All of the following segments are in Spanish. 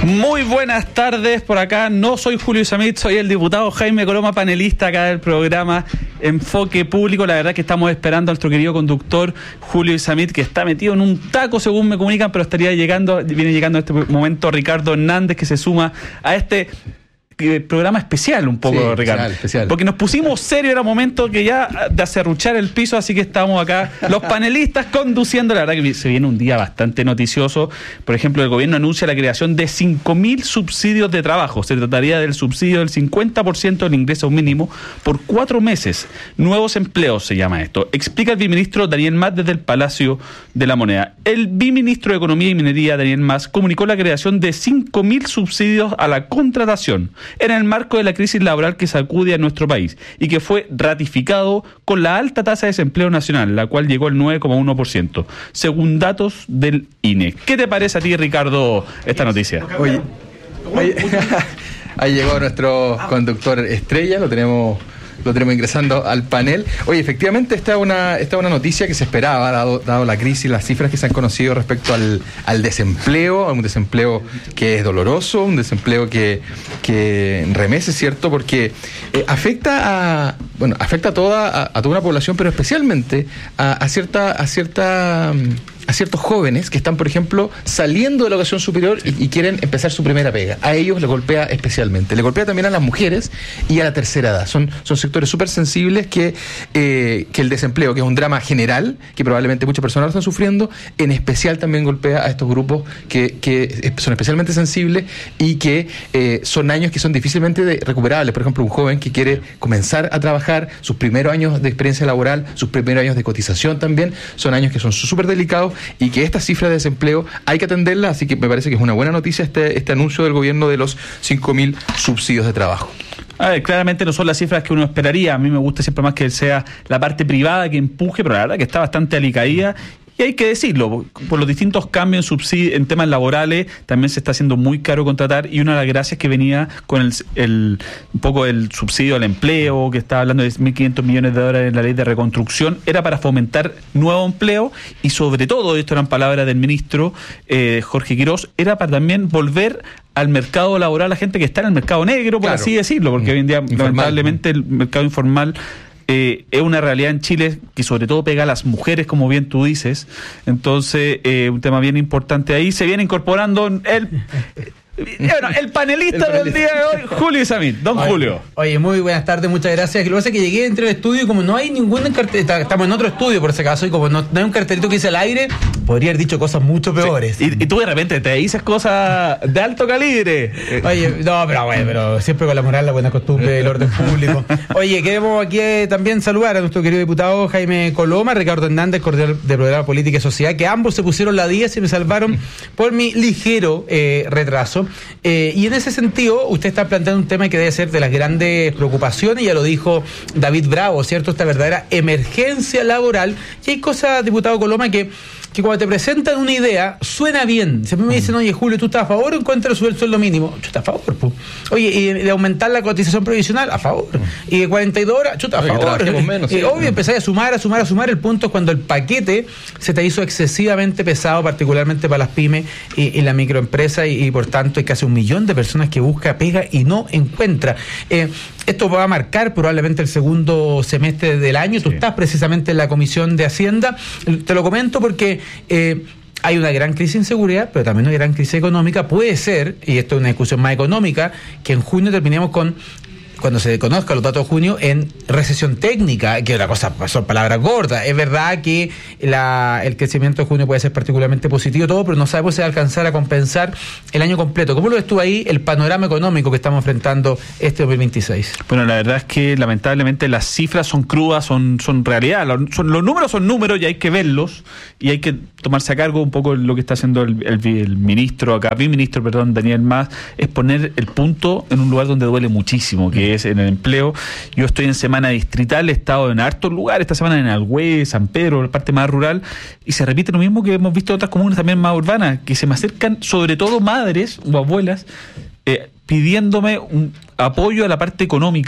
Muy buenas tardes por acá. No soy Julio Isamit, soy el diputado Jaime Coloma, panelista acá del programa Enfoque Público. La verdad que estamos esperando a nuestro querido conductor Julio Isamit, que está metido en un taco según me comunican, pero viene llegando en este momento Ricardo Hernández, que se suma a este programa especial un poco, sí, Ricardo. Especial. Porque nos pusimos serios, era momento que ya de acerruchar el piso, así que estamos acá, los panelistas conduciendo. La verdad que se viene un día bastante noticioso. Por ejemplo, el gobierno anuncia la creación de 5.000 subsidios de trabajo. Se trataría del subsidio del 50% del ingreso mínimo por 4 meses. Nuevos empleos se llama esto. Explica el viceministro Daniel Mas desde el Palacio de la Moneda. El viceministro de Economía y Minería, Daniel Mas, comunicó la creación de 5.000 subsidios a la contratación en el marco de la crisis laboral que sacude a nuestro país y que fue ratificado con la alta tasa de desempleo nacional, la cual llegó al 9,1%, según datos del INE. ¿Qué te parece a ti, Ricardo, esta noticia? Oye, ahí llegó nuestro conductor estrella, lo tenemos ingresando al panel. Oye, efectivamente esta es una noticia que se esperaba, dado la crisis, las cifras que se han conocido respecto al desempleo, un desempleo que es doloroso, un desempleo que remece, ¿cierto? Porque afecta a toda una población, pero especialmente a ciertos jóvenes que están, por ejemplo, saliendo de la educación superior y quieren empezar su primera pega. A ellos les golpea especialmente. Le golpea también a las mujeres y a la tercera edad. Son sectores súper sensibles que el desempleo, que es un drama general, que probablemente muchas personas lo están sufriendo, en especial también golpea a estos grupos que son especialmente sensibles y que son años que son difícilmente recuperables. Por ejemplo, un joven que quiere comenzar a trabajar, sus primeros años de experiencia laboral, sus primeros años de cotización también, son años que son súper delicados y que estas cifras de desempleo hay que atenderlas, así que me parece que es una buena noticia este anuncio del gobierno de los 5.000 subsidios de trabajo. A ver, claramente no son las cifras que uno esperaría. A mí me gusta siempre más que sea la parte privada que empuje, pero la verdad que está bastante alicaída. Y hay que decirlo, por los distintos cambios en temas laborales, también se está haciendo muy caro contratar, y una de las gracias que venía con un poco el subsidio al empleo, que estaba hablando de $1.500 millones en la ley de reconstrucción, era para fomentar nuevo empleo, y sobre todo, esto eran palabras del ministro Jorge Quirós, era para también volver al mercado laboral a la gente que está en el mercado negro, por así decirlo, porque hoy en día, lamentablemente, el mercado informal es una realidad en Chile que sobre todo pega a las mujeres, como bien tú dices. Entonces, un tema bien importante ahí. Se viene incorporando el panelista del día de hoy, Julio Isamit. Julio. Oye, muy buenas tardes, muchas gracias. Lo que pasa es que llegué, entré al estudio y como no hay ningún cartelito, estamos en otro estudio por si acaso, y como no hay un cartelito que dice al aire, podría haber dicho cosas mucho peores. Sí. Y tú de repente te dices cosas de alto calibre. Oye, no, pero siempre con la moral, la buena costumbre, el orden público. Oye, queremos aquí también saludar a nuestro querido diputado Jaime Coloma, Ricardo Hernández, coordinador de Programa Política y Sociedad, que ambos se pusieron la 10 y me salvaron por mi ligero retraso. Y en ese sentido, usted está planteando un tema que debe ser de las grandes preocupaciones, ya lo dijo David Bravo, ¿cierto? Esta verdadera emergencia laboral. Y hay cosas, diputado Coloma, que cuando te presentan una idea, suena bien. Siempre me dicen, oye, Julio, ¿tú estás a favor o en contra de subir el sueldo mínimo? Yo estoy a favor, pues. Oye, y de aumentar la cotización provisional, a favor. Y de 42 horas, yo estoy a favor. Menos, obvio, empezáis a sumar. El punto es cuando el paquete se te hizo excesivamente pesado, particularmente para las pymes y la microempresa, y por tanto hay casi 1 millón de personas que busca pega y no encuentra. Esto va a marcar probablemente el segundo semestre del año. Tú estás precisamente en la Comisión de Hacienda. Te lo comento porque hay una gran crisis de inseguridad, pero también una gran crisis económica. Puede ser, y esto es una discusión más económica, que en junio terminemos cuando se conozca los datos de junio, en recesión técnica, que otra cosa, son palabras gordas. Es verdad que el crecimiento de junio puede ser particularmente positivo, todo, pero no sabemos si va a alcanzar a compensar el año completo. ¿Cómo lo ves tú ahí, el panorama económico que estamos enfrentando este 2026? Bueno, la verdad es que lamentablemente las cifras son crudas, son realidad. Los números son números y hay que verlos, y hay que tomarse a cargo un poco lo que está haciendo el ministro acá, Daniel Mas, es poner el punto en un lugar donde duele muchísimo, que es en el empleo. Yo estoy en semana distrital, he estado en hartos lugares, esta semana en Alhué, San Pedro, la parte más rural, y se repite lo mismo que hemos visto en otras comunas también más urbanas, que se me acercan sobre todo madres o abuelas pidiéndome un apoyo a la parte económica,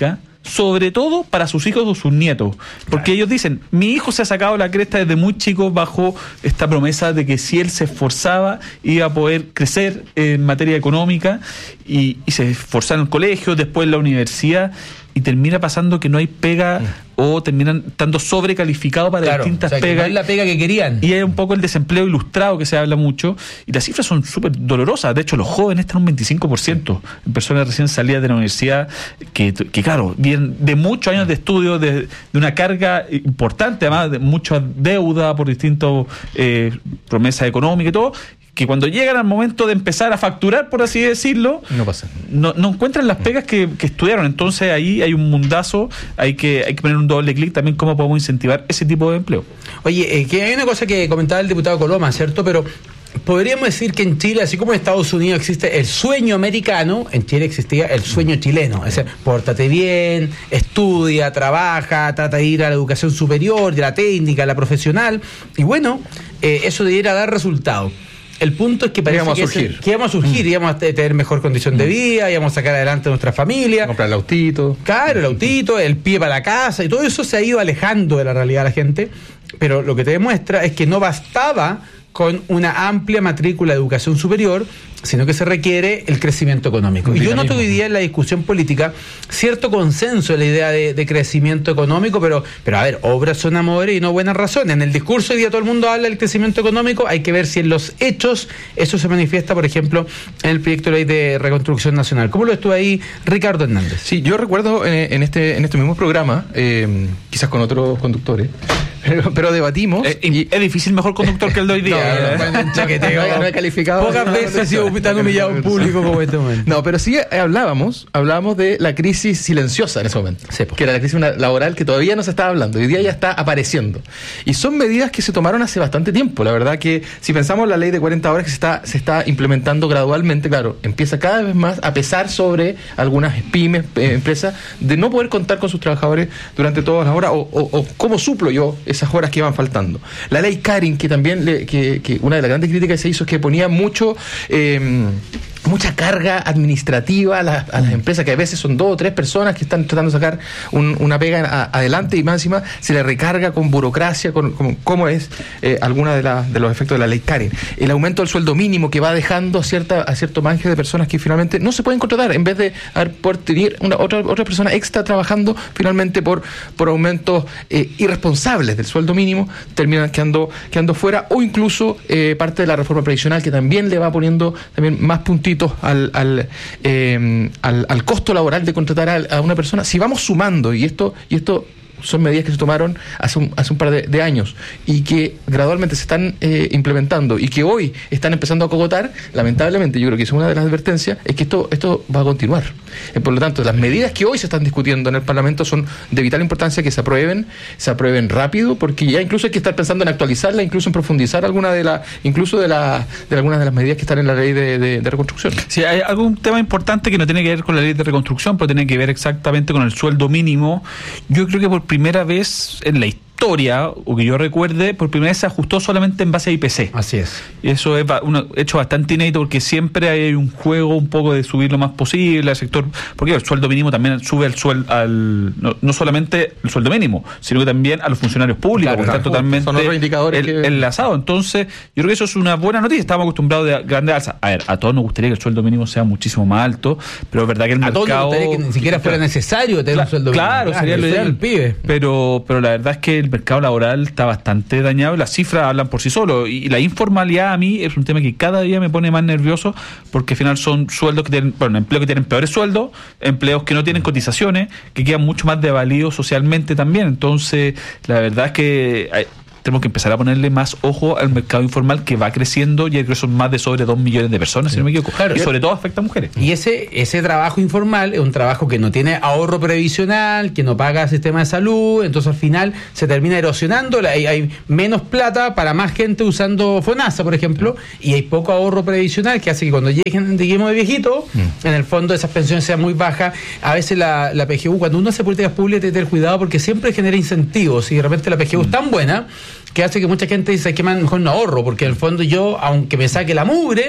sobre todo para sus hijos o sus nietos, porque ellos dicen, mi hijo se ha sacado la cresta desde muy chico bajo esta promesa de que si él se esforzaba iba a poder crecer en materia económica y se esforzaba en el colegio, después en la universidad, y termina pasando que no hay pega o terminan estando sobrecalificados para distintas pegas. No es la pega que querían. Y hay un poco el desempleo ilustrado que se habla mucho, y las cifras son súper dolorosas. De hecho, los jóvenes están un 25% en personas recién salidas de la universidad, que claro, vienen de muchos años de estudio, de una carga importante, además de mucha deuda por distintas promesas económicas y todo, que cuando llegan al momento de empezar a facturar, por así decirlo, no pasa. No encuentran las pegas que estudiaron. Entonces ahí hay un mundazo, hay que poner un doble clic también cómo podemos incentivar ese tipo de empleo. Oye, que hay una cosa que comentaba el diputado Coloma, ¿cierto? Pero podríamos decir que en Chile, así como en Estados Unidos existe el sueño americano, en Chile existía el sueño chileno. Es decir, pórtate bien, estudia, trabaja, trata de ir a la educación superior, de la técnica, la profesional, y bueno, eso debiera dar resultado. El punto es que parece que íbamos a surgir, íbamos a tener mejor condición de vida, íbamos a sacar adelante a nuestra familia. Comprar el autito. Claro, el autito, el pie para la casa, y todo eso se ha ido alejando de la realidad de la gente. Pero lo que te demuestra es que no bastaba con una amplia matrícula de educación superior, sino que se requiere el crecimiento económico. Y yo noto hoy día en la discusión política cierto consenso en la idea de crecimiento económico, pero a ver, obras son amores y no buenas razones. En el discurso hoy día todo el mundo habla del crecimiento económico, hay que ver si en los hechos eso se manifiesta, por ejemplo, en el proyecto de ley de reconstrucción nacional. ¿Cómo lo estuvo ahí Ricardo Hernández? Sí, yo recuerdo en este mismo programa, quizás con otros conductores, pero debatimos. Es difícil mejor conductor que el de hoy día. No he calificado. Pocas veces ha sido tan humillado un público como este momento. No, pero sí hablábamos de la crisis silenciosa en ese momento, sí, que era la crisis laboral que todavía no se estaba hablando, hoy día ya está apareciendo. Y son medidas que se tomaron hace bastante tiempo. La verdad que si pensamos en la ley de 40 horas que se está implementando gradualmente, claro, empieza cada vez más a pesar sobre algunas pymes, empresas, de no poder contar con sus trabajadores durante todas las horas, o cómo suplo yo esas horas que van faltando. La ley Karin, que también que una de las grandes críticas que se hizo es que ponía mucha carga administrativa a las empresas, que a veces son 2 o 3 personas que están tratando de sacar una pega adelante, y más encima se le recarga con burocracia, cómo es alguna de los efectos de la ley Karin. El aumento del sueldo mínimo que va dejando a cierto margen de personas que finalmente no se pueden contratar, en vez de por tener otra persona extra trabajando, finalmente por aumentos irresponsables del sueldo mínimo terminan quedando fuera, o incluso parte de la reforma previsional que también le va poniendo también más puntitos al costo laboral de contratar a una persona. Si vamos sumando, y esto son medidas que se tomaron hace un par de años y que gradualmente se están implementando y que hoy están empezando a cogotar, lamentablemente yo creo que es una de las advertencias, es que esto va a continuar. Por lo tanto, las medidas que hoy se están discutiendo en el Parlamento son de vital importancia que se aprueben rápido, porque ya incluso hay que estar pensando en actualizarla, incluso en profundizar algunas de las medidas que están en la ley de reconstrucción. Sí, hay algún tema importante que no tiene que ver con la ley de reconstrucción, pero tiene que ver exactamente con el sueldo mínimo. Yo creo que por primera vez en la historia, o que yo recuerde, por primera vez se ajustó solamente en base a IPC. Así es. Y eso es un hecho bastante inédito, porque siempre hay un juego un poco de subir lo más posible al sector, porque el sueldo mínimo también sube no solamente el sueldo mínimo, sino que también a los funcionarios públicos, porque está totalmente son otros indicadores enlazado. Entonces, yo creo que eso es una buena noticia. Estamos acostumbrados a grandes alzas. A ver, a todos nos gustaría que el sueldo mínimo sea muchísimo más alto, pero es verdad que el mercado... A todos nos gustaría que ni siquiera fuera necesario tener un sueldo mínimo. Claro, sería lo ideal. Pero la verdad es que el mercado laboral está bastante dañado, las cifras hablan por sí solo, y la informalidad a mí es un tema que cada día me pone más nervioso, porque al final son sueldos que tienen, empleos que tienen peores sueldos, empleos que no tienen cotizaciones, que quedan mucho más devalidos socialmente también. Entonces la verdad es que tenemos que empezar a ponerle más ojo al mercado informal, que va creciendo, y creo que son más de sobre 2 millones de personas, si no me equivoco, claro, y sobre todo afecta a mujeres. Y ese trabajo informal es un trabajo que no tiene ahorro previsional, que no paga sistema de salud, entonces al final se termina erosionando, hay menos plata para más gente usando FONASA, por ejemplo, y hay poco ahorro previsional, que hace que cuando lleguemos de viejito, en el fondo esas pensiones sean muy bajas. A veces la PGU, cuando uno hace políticas públicas, tiene que tener cuidado, porque siempre genera incentivos, y de repente la PGU es tan buena que hace que mucha gente dice que mejor no ahorro, porque en el fondo yo, aunque me saque la mugre,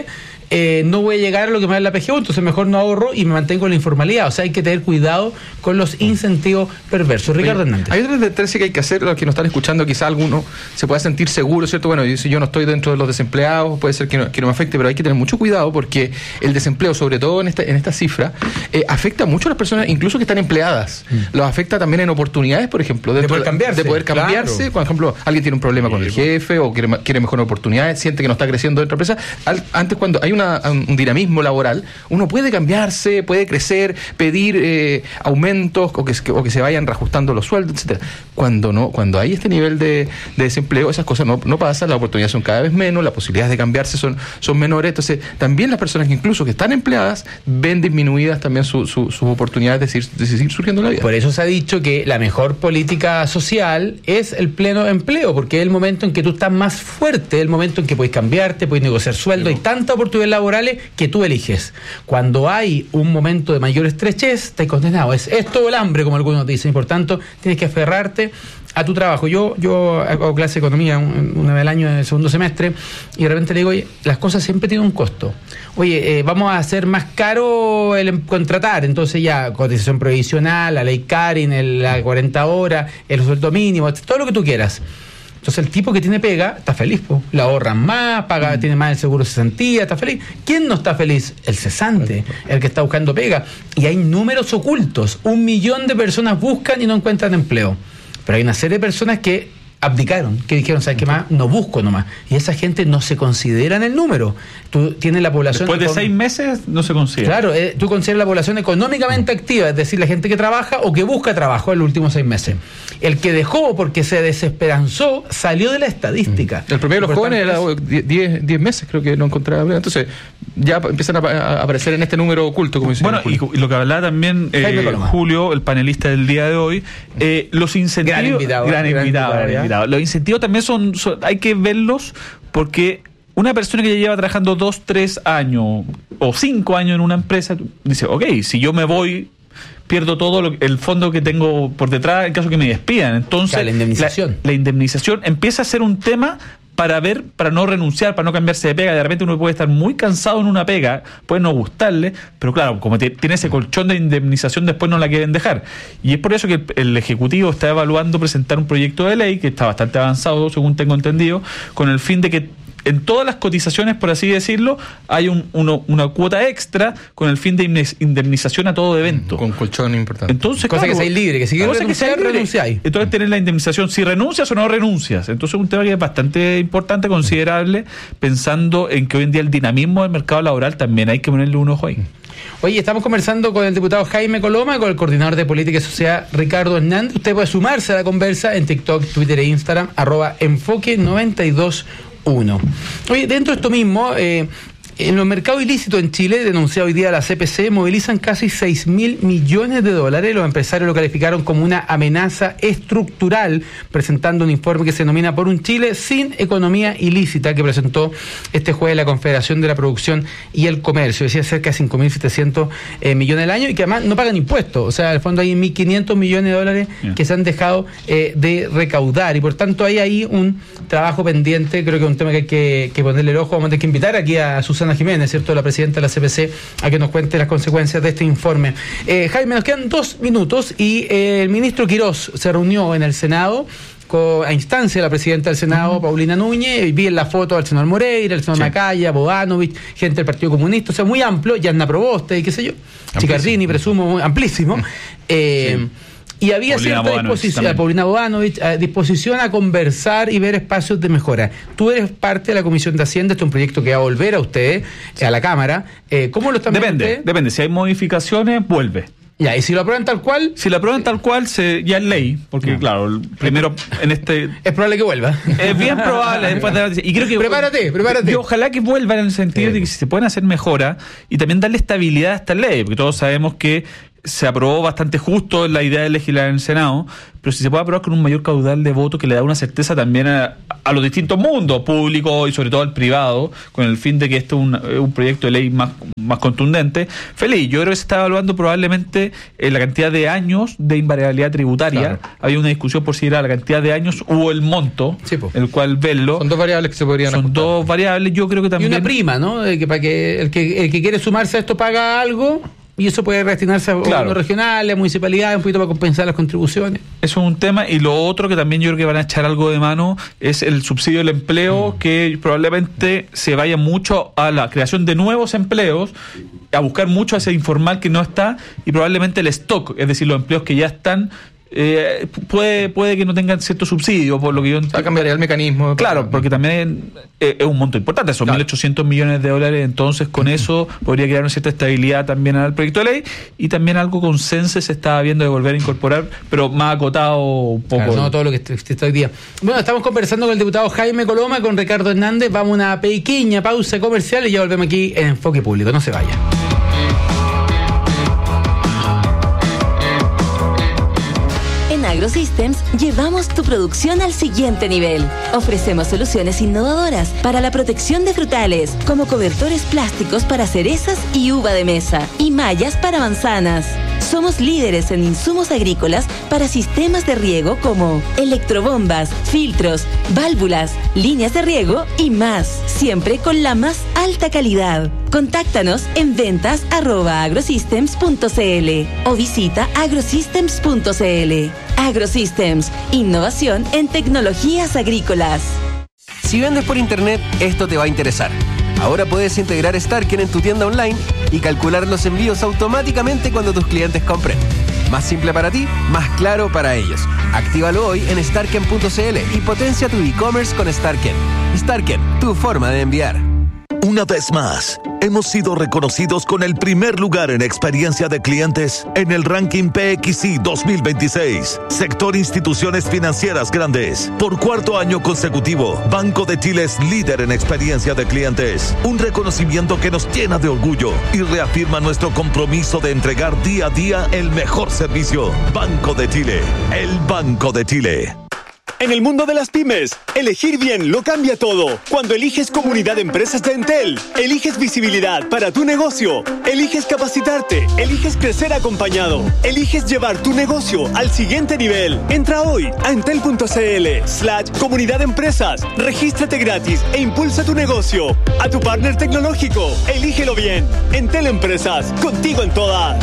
no voy a llegar a lo que me da la PGU, entonces mejor no ahorro y me mantengo en la informalidad. O sea, hay que tener cuidado con los incentivos perversos. Ricardo Hernández. Hay otra advertencia que hay que hacer, los que nos están escuchando, quizá alguno se pueda sentir seguro, ¿cierto? Bueno, si yo no estoy dentro de los desempleados, puede ser que no me afecte, pero hay que tener mucho cuidado porque el desempleo, sobre todo en esta cifra, afecta mucho a las personas, incluso que están empleadas. Los afecta también en oportunidades, por ejemplo. De poder cambiarse. Claro. Por ejemplo, alguien tiene un problema con el jefe o quiere mejorar oportunidades, siente que no está creciendo dentro de la empresa. Antes, cuando hay un dinamismo laboral, uno puede cambiarse, puede crecer, pedir aumentos o que se vayan reajustando los sueldos, etcétera. Cuando hay este nivel de desempleo, esas cosas no pasan, las oportunidades son cada vez menos, las posibilidades de cambiarse son menores. Entonces, también las personas que incluso que están empleadas ven disminuidas también sus oportunidades de seguir surgiendo la vida. Por eso se ha dicho que la mejor política social es el pleno empleo, porque es el momento en que tú estás más fuerte, el momento en que puedes cambiarte, puedes negociar sueldo, hay tantas oportunidades laborales que tú eliges. Cuando hay un momento de mayor estrechez, estás condenado. Es todo el hambre, como algunos dicen, y por tanto tienes que aferrarte a tu trabajo. Yo hago clase de economía una vez al año en el segundo semestre y de repente le digo, oye, las cosas siempre tienen un costo. Oye, vamos a hacer más caro el contratar, entonces ya cotización provisional, la ley Karin, la 40 horas, el sueldo mínimo, todo lo que tú quieras. Entonces el tipo que tiene pega está feliz, la ahorran más, tiene más el seguro de cesantía, está feliz. ¿Quién no está feliz? El cesante, el que está buscando pega. Y hay números ocultos. 1 millón de personas buscan y no encuentran empleo. Pero hay una serie de personas que abdicaron, que dijeron, ¿sabes qué más? No busco nomás. Y esa gente no se considera en el número. Tú tienes la población... Después de 6 meses no se considera. Claro, tú consideras la población económicamente activa, es decir, la gente que trabaja o que busca trabajo en los últimos 6 meses. El que dejó porque se desesperanzó salió de la estadística. El promedio de los jóvenes era 10 meses, creo que no encontraba. Entonces ya empiezan a aparecer en este número oculto, como dice. Bueno, y lo que hablaba también Julio, el panelista del día de hoy, los incentivos... Gran invitado. Los incentivos también hay que verlos porque una persona que ya lleva trabajando 2, 3 años o 5 años en una empresa dice, ok, si yo me voy, pierdo todo el fondo que tengo por detrás en caso que me despidan. Entonces, la indemnización. La indemnización empieza a ser un tema para no renunciar, para no cambiarse de pega. De repente uno puede estar muy cansado en una pega, puede no gustarle, pero claro, como tiene ese colchón de indemnización, después no la quieren dejar. Y es por eso que el Ejecutivo está evaluando presentar un proyecto de ley que está bastante avanzado, según tengo entendido, con el fin de que en todas las cotizaciones, por así decirlo, hay una cuota extra con el fin de indemnización a todo evento. Con colchón importante. Entonces, cosa que seas libre, que si quieres renunciáis. Entonces tener la indemnización, si renuncias o no renuncias. Entonces es un tema que es bastante importante, considerable, pensando en que hoy en día el dinamismo del mercado laboral también hay que ponerle un ojo ahí. Oye, estamos conversando con el diputado Jaime Coloma, con el coordinador de Política y Sociedad Ricardo Hernández. Usted puede sumarse a la conversa en TikTok, Twitter e Instagram, @enfoque92. Oye, dentro de esto mismo, en los mercados ilícitos en Chile, denunciado hoy día la CPC, movilizan casi 6.000 millones de dólares. Los empresarios lo calificaron como una amenaza estructural, presentando un informe que se denomina Por un Chile sin economía ilícita, que presentó este jueves la Confederación de la Producción y el Comercio. Decía cerca de 5.700 millones al año y que además no pagan impuestos. O sea, en el fondo hay 1.500 millones de dólares que se han dejado de recaudar y por tanto hay ahí un trabajo pendiente. Creo que es un tema que hay que ponerle el ojo. Vamos a tener que invitar aquí a Susana Jiménez, ¿cierto?, la presidenta de la CPC, a que nos cuente las consecuencias de este informe. Jaime, nos quedan 2 minutos y el ministro Quirós se reunió en el Senado a instancia de la presidenta del Senado, Paulina Núñez, y vi en la foto al senador Moreira, al senador Macaya, Bodanovich, gente del Partido Comunista, o sea, muy amplio, Yanna Proboste y qué sé yo, Chicardini, presumo, muy amplísimo. Y había cierta disposición, Paulina Bodanovich, disposición a conversar y ver espacios de mejora. Tú eres parte de la Comisión de Hacienda, este es un proyecto que va a volver a ustedes, a la Cámara. ¿Cómo lo están viendo? Depende, si hay modificaciones, vuelve. Ya, y si lo aprueban tal cual... Si lo aprueban tal cual, ya es ley, porque claro, primero en este... Es probable que vuelva. Es bien probable. Después y creo que prepárate. Y ojalá que vuelvan en el sentido de que se pueden hacer mejoras y también darle estabilidad a esta ley, porque todos sabemos que se aprobó bastante justo la idea de legislar en el Senado, pero si se puede aprobar con un mayor caudal de votos que le da una certeza también a los distintos mundos, público y sobre todo al privado, con el fin de que este es un proyecto de ley más contundente. Feliz, yo creo que se está evaluando probablemente la cantidad de años de invariabilidad tributaria. Claro. Había una discusión por si era la cantidad de años o el monto, sí, el cual verlo. Son dos variables que se podrían ajustar. Son dos variables, yo creo que también. Y una prima, ¿no? Que para que el que quiere sumarse a esto paga algo. Y eso puede destinarse a gobiernos regionales, a municipalidades, un poquito para compensar las contribuciones. Eso es un tema. Y lo otro que también yo creo que van a echar algo de mano es el subsidio del empleo, que probablemente se vaya mucho a la creación de nuevos empleos, a buscar mucho a ese informal que no está, y probablemente el stock, es decir, los empleos que ya están, puede que no tengan cierto subsidio, por lo que yo cambiaría el mecanismo. Claro, porque también es un monto importante, son 1.800 millones de dólares, entonces con eso podría crear una cierta estabilidad también al proyecto de ley, y también algo con CENSE se estaba viendo de volver a incorporar, pero más acotado un poco. Claro, no todo lo que está hoy día. Bueno, estamos conversando con el diputado Jaime Coloma, con Ricardo Hernández. Vamos a una pequeña pausa comercial y ya volvemos aquí en Enfoque Público. No se vaya. AgroSystems llevamos tu producción al siguiente nivel. Ofrecemos soluciones innovadoras para la protección de frutales, como cobertores plásticos para cerezas y uva de mesa, y mallas para manzanas. Somos líderes en insumos agrícolas para sistemas de riego como electrobombas, filtros, válvulas, líneas de riego y más, siempre con la más alta calidad. Contáctanos en ventas@agrosystems.cl o visita agrosystems.cl. AgroSystems, innovación en tecnologías agrícolas. Si vendes por internet, esto te va a interesar. Ahora puedes integrar Starken en tu tienda online y calcular los envíos automáticamente cuando tus clientes compren. Más simple para ti, más claro para ellos. Actívalo hoy en starken.cl y potencia tu e-commerce con Starken. Starken, tu forma de enviar. Una vez más, hemos sido reconocidos con el primer lugar en experiencia de clientes en el ranking PXI 2026. Sector Instituciones Financieras Grandes. Por cuarto año consecutivo, Banco de Chile es líder en experiencia de clientes. Un reconocimiento que nos llena de orgullo y reafirma nuestro compromiso de entregar día a día el mejor servicio. Banco de Chile, el Banco de Chile. En el mundo de las pymes, elegir bien lo cambia todo. Cuando eliges Comunidad de Empresas de Entel, eliges visibilidad para tu negocio, eliges capacitarte, eliges crecer acompañado, eliges llevar tu negocio al siguiente nivel. Entra hoy a entel.cl/comunidad de empresas, regístrate gratis e impulsa tu negocio. A tu partner tecnológico, elígelo bien. Entel Empresas, contigo en todas.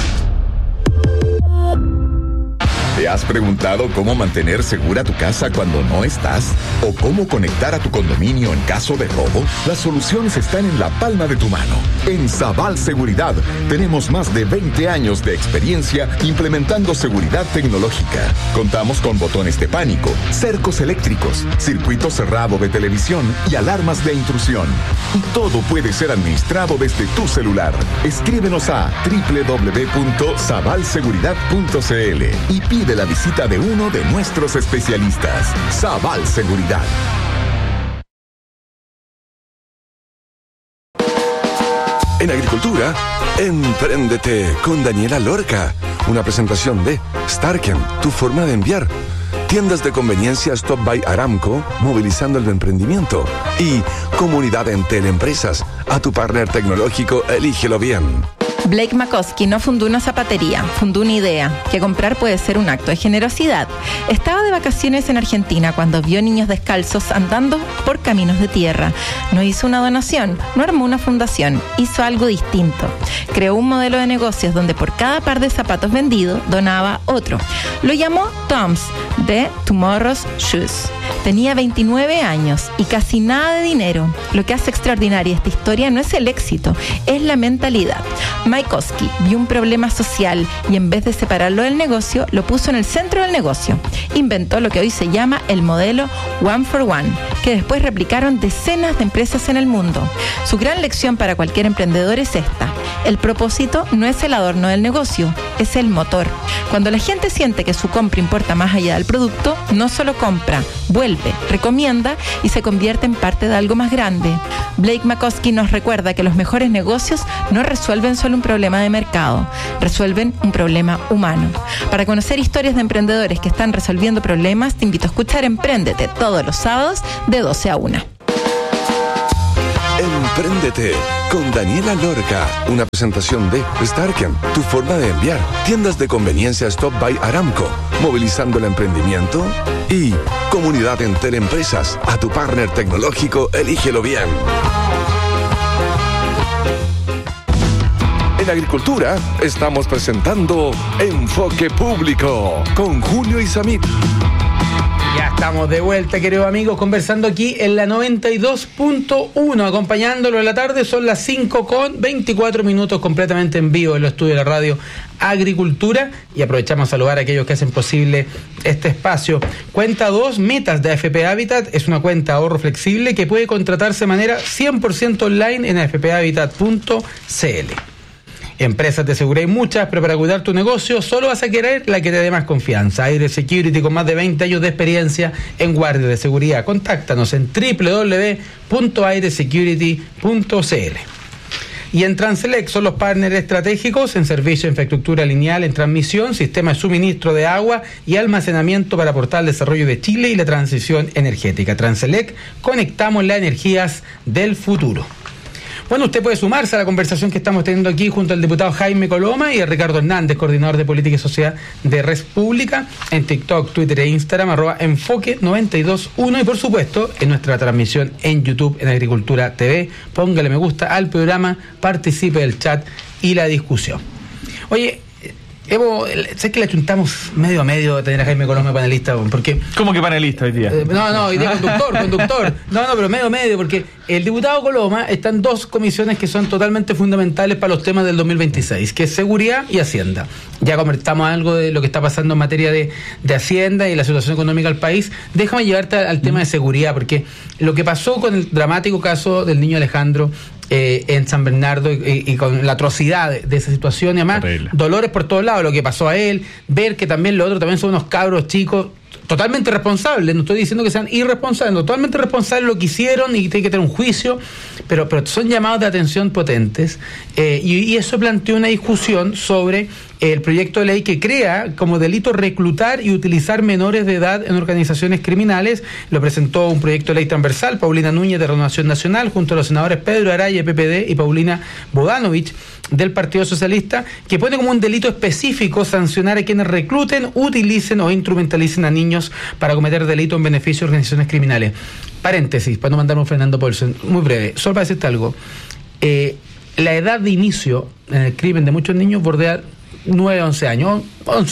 ¿Te has preguntado cómo mantener segura tu casa cuando no estás? ¿O cómo conectar a tu condominio en caso de robo? Las soluciones están en la palma de tu mano. En Sabal Seguridad tenemos más de 20 años de experiencia implementando seguridad tecnológica. Contamos con botones de pánico, cercos eléctricos, circuito cerrado de televisión y alarmas de intrusión. Y todo puede ser administrado desde tu celular. Escríbenos a www.sabalseguridad.cl y pide la visita de uno de nuestros especialistas. Sabal Seguridad. En agricultura, empréndete con Daniela Lorca. Una presentación de Starken, tu forma de enviar. Tiendas de conveniencia Stop by Aramco, movilizando el emprendimiento. Y Comunidad Entel Empresas, a tu partner tecnológico, elígelo bien. Blake McCoskey no fundó una zapatería, fundó una idea, que comprar puede ser un acto de generosidad. Estaba de vacaciones en Argentina cuando vio niños descalzos andando por caminos de tierra. No hizo una donación, no armó una fundación, hizo algo distinto. Creó un modelo de negocios donde por cada par de zapatos vendido donaba otro. Lo llamó Tom's, de Tomorrow's Shoes. Tenía 29 años y casi nada de dinero. Lo que hace extraordinaria esta historia no es el éxito, es la mentalidad. Maikowski vio un problema social y en vez de separarlo del negocio, lo puso en el centro del negocio. Inventó lo que hoy se llama el modelo One for One, que después replicaron decenas de empresas en el mundo. Su gran lección para cualquier emprendedor es esta: El propósito no es el adorno del negocio, es el motor. Cuando la gente siente que su compra importa más allá del producto, no solo compra, vuelve, recomienda y se convierte en parte de algo más grande. Blake Mycoskie nos recuerda que los mejores negocios no resuelven solo un problema de mercado, resuelven un problema humano. Para conocer historias de emprendedores que están resolviendo problemas, te invito a escuchar Empréndete todos los sábados de 12 a 1. Empréndete con Daniela Lorca, una presentación de Starken, tu forma de enviar, tiendas de conveniencia Stop by Aramco, movilizando el emprendimiento, y Comunidad Entel Empresas, a tu partner tecnológico, elígelo bien. En Agricultura estamos presentando Enfoque Público con Julio Isamit. Ya estamos de vuelta, queridos amigos, conversando aquí en la 92.1, acompañándolo en la tarde. Son las 5:24 completamente en vivo en los estudios de la radio Agricultura, y aprovechamos a saludar a aquellos que hacen posible este espacio. Cuenta 2 Metas de AFP Habitat es una cuenta de ahorro flexible que puede contratarse de manera 100% online en afphabitat.cl. Empresas de seguridad hay muchas, pero para cuidar tu negocio solo vas a querer la que te dé más confianza. Aire Security, con más de 20 años de experiencia en guardia de seguridad. Contáctanos en www.airesecurity.cl. Y en Transelec son los partners estratégicos en servicio de infraestructura lineal, en transmisión, sistema de suministro de agua y almacenamiento para aportar al desarrollo de Chile y la transición energética. Transelec, conectamos las energías del futuro. Bueno, usted puede sumarse a la conversación que estamos teniendo aquí junto al diputado Jaime Coloma y a Ricardo Hernández, coordinador de Política y Sociedad de Red Pública, en TikTok, Twitter e Instagram, @enfoque921, y por supuesto en nuestra transmisión en YouTube, en Agricultura TV. Póngale me gusta al programa, participe del chat y la discusión. Oye, Evo, sé que le chuntamos medio a medio a tener a Jaime Coloma panelista, porque... ¿Cómo que panelista hoy día? Hoy día conductor. No, pero medio, porque el diputado Coloma está en 2 comisiones que son totalmente fundamentales para los temas del 2026, que es seguridad y Hacienda. Ya comentamos algo de lo que está pasando en materia de Hacienda y la situación económica del país. Déjame llevarte al tema de seguridad, porque lo que pasó con el dramático caso del niño Alejandro en San Bernardo y con la atrocidad de esa situación, y además terrible. Dolores por todos lados, lo que pasó a él, ver que también los otros también son unos cabros chicos totalmente responsables, no estoy diciendo que sean irresponsables, no, totalmente responsables lo que hicieron y tiene que tener un juicio, pero son llamados de atención potentes, y eso planteó una discusión sobre el proyecto de ley que crea como delito reclutar y utilizar menores de edad en organizaciones criminales. Lo presentó un proyecto de ley transversal, Paulina Núñez de Renovación Nacional, junto a los senadores Pedro Araya, PPD, y Paulina Bodanovich del Partido Socialista, que pone como un delito específico sancionar a quienes recluten, utilicen o instrumentalicen a niños para cometer delito en beneficio de organizaciones criminales. Paréntesis, para no mandarme un Fernando Paulsen, muy breve, solo para decirte algo. La edad de inicio en el crimen de muchos niños bordea 9, 11 años,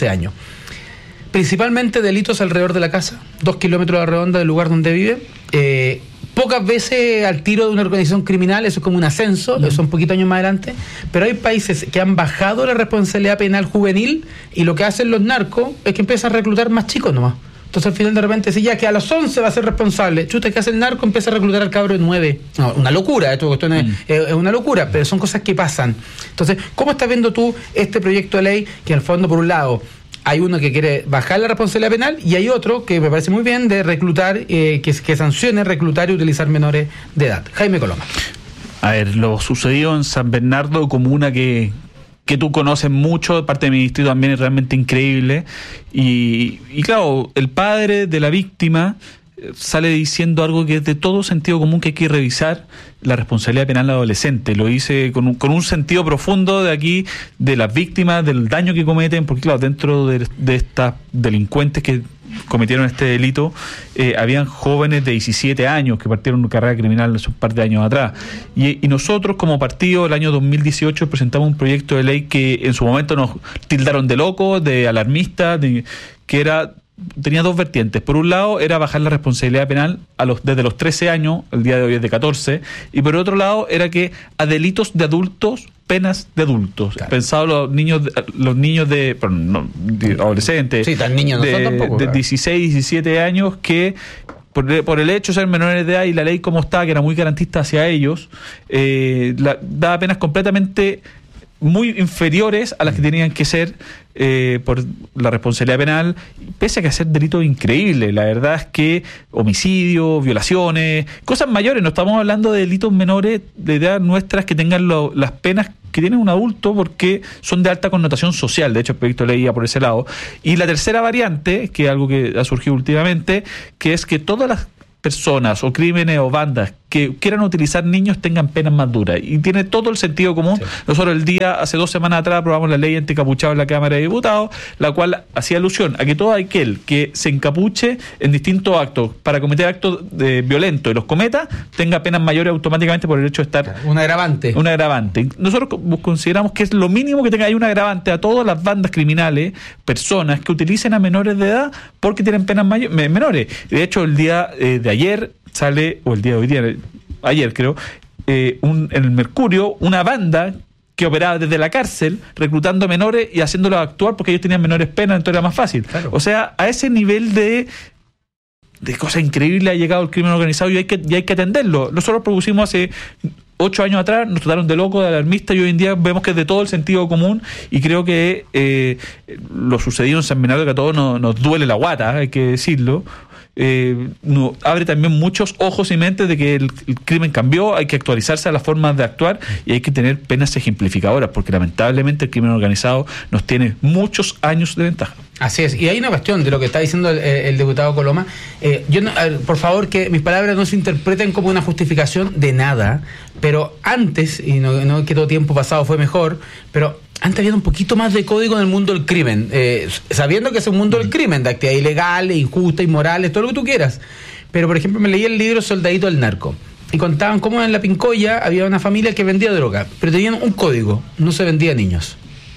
principalmente delitos alrededor de la casa, 2 kilómetros a la redonda del lugar donde vive, pocas veces al tiro de una organización criminal, eso es como un ascenso, eso es un poquito años más adelante, pero hay países que han bajado la responsabilidad penal juvenil, y lo que hacen los narcos es que empiezan a reclutar más chicos nomás. Entonces al final de repente decía que a los 11 va a ser responsable. Chuta, ¿qué hace el narco? Empieza a reclutar al cabro de 9. No, una locura, esto es una locura, pero son cosas que pasan. Entonces, ¿cómo estás viendo tú este proyecto de ley que en el fondo, por un lado, hay uno que quiere bajar la responsabilidad penal y hay otro que me parece muy bien de reclutar, que sancione reclutar y utilizar menores de edad? Jaime Coloma. A ver, lo sucedido en San Bernardo, comuna que tú conoces mucho, parte de mi distrito también, es realmente increíble. Y claro, el padre de la víctima sale diciendo algo que es de todo sentido común, que hay que revisar la responsabilidad penal del adolescente. Lo dice con un sentido profundo de aquí, de las víctimas, del daño que cometen, porque claro, dentro de estas delincuentes que cometieron este delito, habían jóvenes de 17 años que partieron una carrera criminal hace un par de años atrás. Y nosotros como partido, el año 2018, presentamos un proyecto de ley que en su momento nos tildaron de locos, de alarmistas, que tenía 2 vertientes. Por un lado, era bajar la responsabilidad penal desde los 13 años, el día de hoy es de 14, y por otro lado, era que a delitos de adultos, penas de adultos. Claro. Pensado los niños de adolescentes, sí, tan niños no son tampoco, de claro. 16, 17 años, que por el hecho de ser menores de edad y la ley como está, que era muy garantista hacia ellos, daba penas completamente muy inferiores a las que tenían que ser por la responsabilidad penal, pese a que hacer delitos increíbles. La verdad es que homicidios, violaciones, cosas mayores, no estamos hablando de delitos menores de edad nuestras que tengan las penas que tiene un adulto porque son de alta connotación social. De hecho, el proyecto de ley iba por ese lado. Y la tercera variante, que es algo que ha surgido últimamente, que es que todas las personas o crímenes o bandas que quieran utilizar niños tengan penas más duras, y tiene todo el sentido común. Sí. Nosotros hace 2 semanas atrás aprobamos la ley anticapuchado en la Cámara de Diputados, la cual hacía alusión a que todo aquel que se encapuche en distintos actos para cometer actos violentos y los cometa, tenga penas mayores automáticamente por el hecho de estar... Un agravante. Nosotros consideramos que es lo mínimo que hay un agravante a todas las bandas criminales, personas que utilicen a menores de edad porque tienen penas menores. De hecho, el día de ayer sale, o el día de hoy día, ayer creo, en el Mercurio, una banda que operaba desde la cárcel, reclutando menores y haciéndolos actuar porque ellos tenían menores penas, entonces era más fácil. Claro. O sea, a ese nivel de cosas increíbles ha llegado el crimen organizado y hay que atenderlo. Nosotros propusimos hace 8 años atrás, nos trataron de locos, de alarmistas, y hoy en día vemos que es de todo el sentido común, y creo que lo sucedido en San Bernardo, que a todos nos duele la guata, hay que decirlo. Abre también muchos ojos y mentes de que el crimen cambió, hay que actualizarse a las formas de actuar y hay que tener penas ejemplificadoras, porque lamentablemente el crimen organizado nos tiene muchos años de ventaja. Así es, y hay una cuestión de lo que está diciendo el diputado Coloma. Por favor, que mis palabras no se interpreten como una justificación de nada, pero antes, y no que todo tiempo pasado fue mejor, pero antes había un poquito más de código en el mundo del crimen, sabiendo que es un mundo del crimen, de actividades ilegales, injustas, inmorales, todo lo que tú quieras. Pero, por ejemplo, me leí el libro Soldadito del Narco, y contaban cómo en La Pincoya había una familia que vendía droga, pero tenían un código: no se vendía a niños.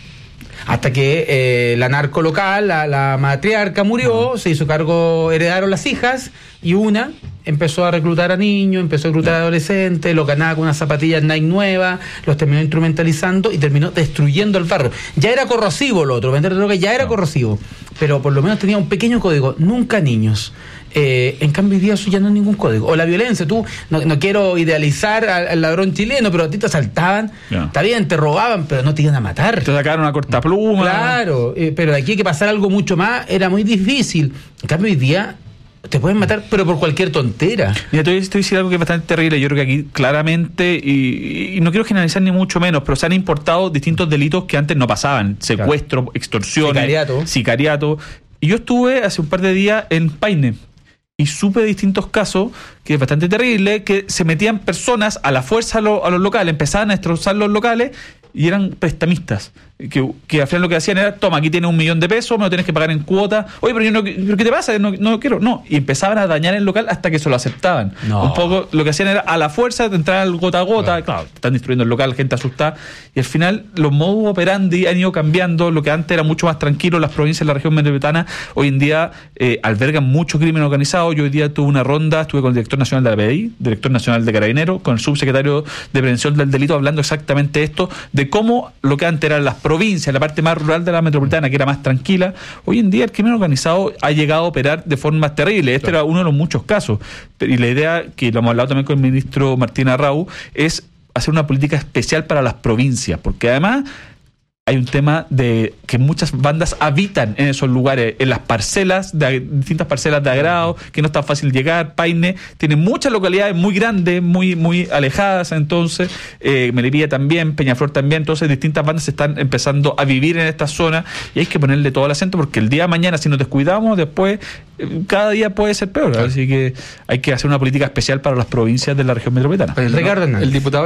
Hasta que la narco local, la matriarca murió, se hizo cargo, heredaron las hijas, y una empezó a reclutar a niños, empezó a reclutar a adolescentes, los ganaba con unas zapatillas Nike nuevas, los terminó instrumentalizando y terminó destruyendo el barrio. Ya era corrosivo lo otro, vender droga ya era corrosivo, pero por lo menos tenía un pequeño código: nunca niños. En cambio, hoy día eso ya no es ningún código. O la violencia, tú, no quiero idealizar al ladrón chileno, pero a ti te asaltaban, está bien, te robaban, pero no te iban a matar. Te sacaron una cortapluma. Claro, pero de aquí hay que pasar algo mucho más, era muy difícil. En cambio, hoy día te pueden matar, pero por cualquier tontera. Mira, te voy a decir algo que es bastante terrible. Yo creo que aquí claramente, y no quiero generalizar ni mucho menos, pero se han importado distintos delitos que antes no pasaban: secuestro, extorsión, sicariato. Y yo estuve hace un par de días en Paine y supe de distintos casos, que es bastante terrible, que se metían personas a la fuerza a los locales, empezaban a destrozar los locales y eran prestamistas. Que al final lo que hacían era: toma, aquí tienes $1.000.000, me lo tienes que pagar en cuota. Oye, pero yo no, ¿pero qué te pasa? No quiero. No, y empezaban a dañar el local hasta que se lo aceptaban. No. Un poco lo que hacían era a la fuerza de entrar al gota a gota. Claro, están destruyendo el local, gente asustada. Y al final los modus operandi han ido cambiando. Lo que antes era mucho más tranquilo, las provincias de la región metropolitana hoy en día albergan mucho crimen organizado. Yo hoy día tuve una ronda, estuve con el director nacional de la PDI, director nacional de Carabineros, con el subsecretario de Prevención del Delito, hablando exactamente esto, de cómo lo que antes eran las provincias, la parte más rural de la metropolitana, que era más tranquila, hoy en día el crimen organizado ha llegado a operar de formas terribles. Este era uno de los muchos casos. Y la idea, que lo hemos hablado también con el ministro Martín Arrau, es hacer una política especial para las provincias, porque además hay un tema de que muchas bandas habitan en esos lugares, en las parcelas, distintas parcelas de agrado, que no es tan fácil llegar. Paine tiene muchas localidades muy grandes, muy alejadas, entonces Melipilla también, Peñaflor también, entonces distintas bandas están empezando a vivir en esta zona y hay que ponerle todo el acento, porque el día de mañana, si nos descuidamos, después cada día puede ser peor. Claro. Así que hay que hacer una política especial para las provincias de la región metropolitana. Ricardo Hernández. El diputado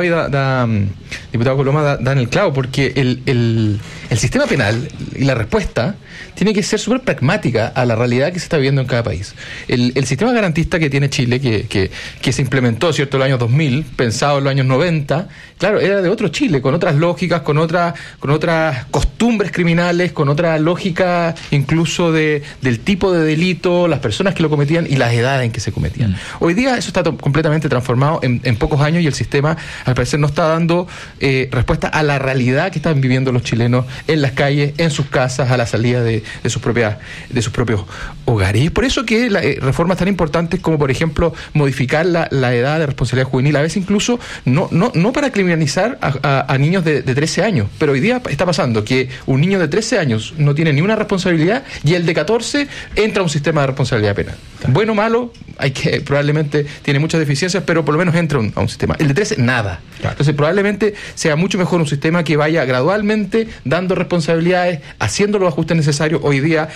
diputado Coloma da en el clavo, porque el sistema penal y la respuesta tiene que ser súper pragmática a la realidad que se está viviendo en cada país. El sistema garantista que tiene Chile, que se implementó, ¿cierto?, en los años 2000, pensado en los años 90, claro, era de otro Chile, con otras lógicas, con otras costumbres criminales, con otra lógica incluso del tipo de delito, delitos, las personas que lo cometían y las edades en que se cometían. Hoy día eso está completamente transformado en pocos años, y el sistema al parecer no está dando respuesta a la realidad que están viviendo los chilenos en las calles, en sus casas, a la salida de sus propios hogares. Y es por eso que reformas tan importantes como, por ejemplo, modificar la edad de responsabilidad juvenil, a veces incluso no para criminalizar a niños de 13 años, pero hoy día está pasando que un niño de 13 años no tiene ni una responsabilidad y el de 14 entra a un sistema de responsabilidad penal. Claro. Bueno o malo, probablemente tiene muchas deficiencias, pero por lo menos entra a un sistema. El de 13, nada. Claro. Entonces probablemente sea mucho mejor un sistema que vaya gradualmente dando responsabilidades, haciendo los ajustes necesarios. Hoy día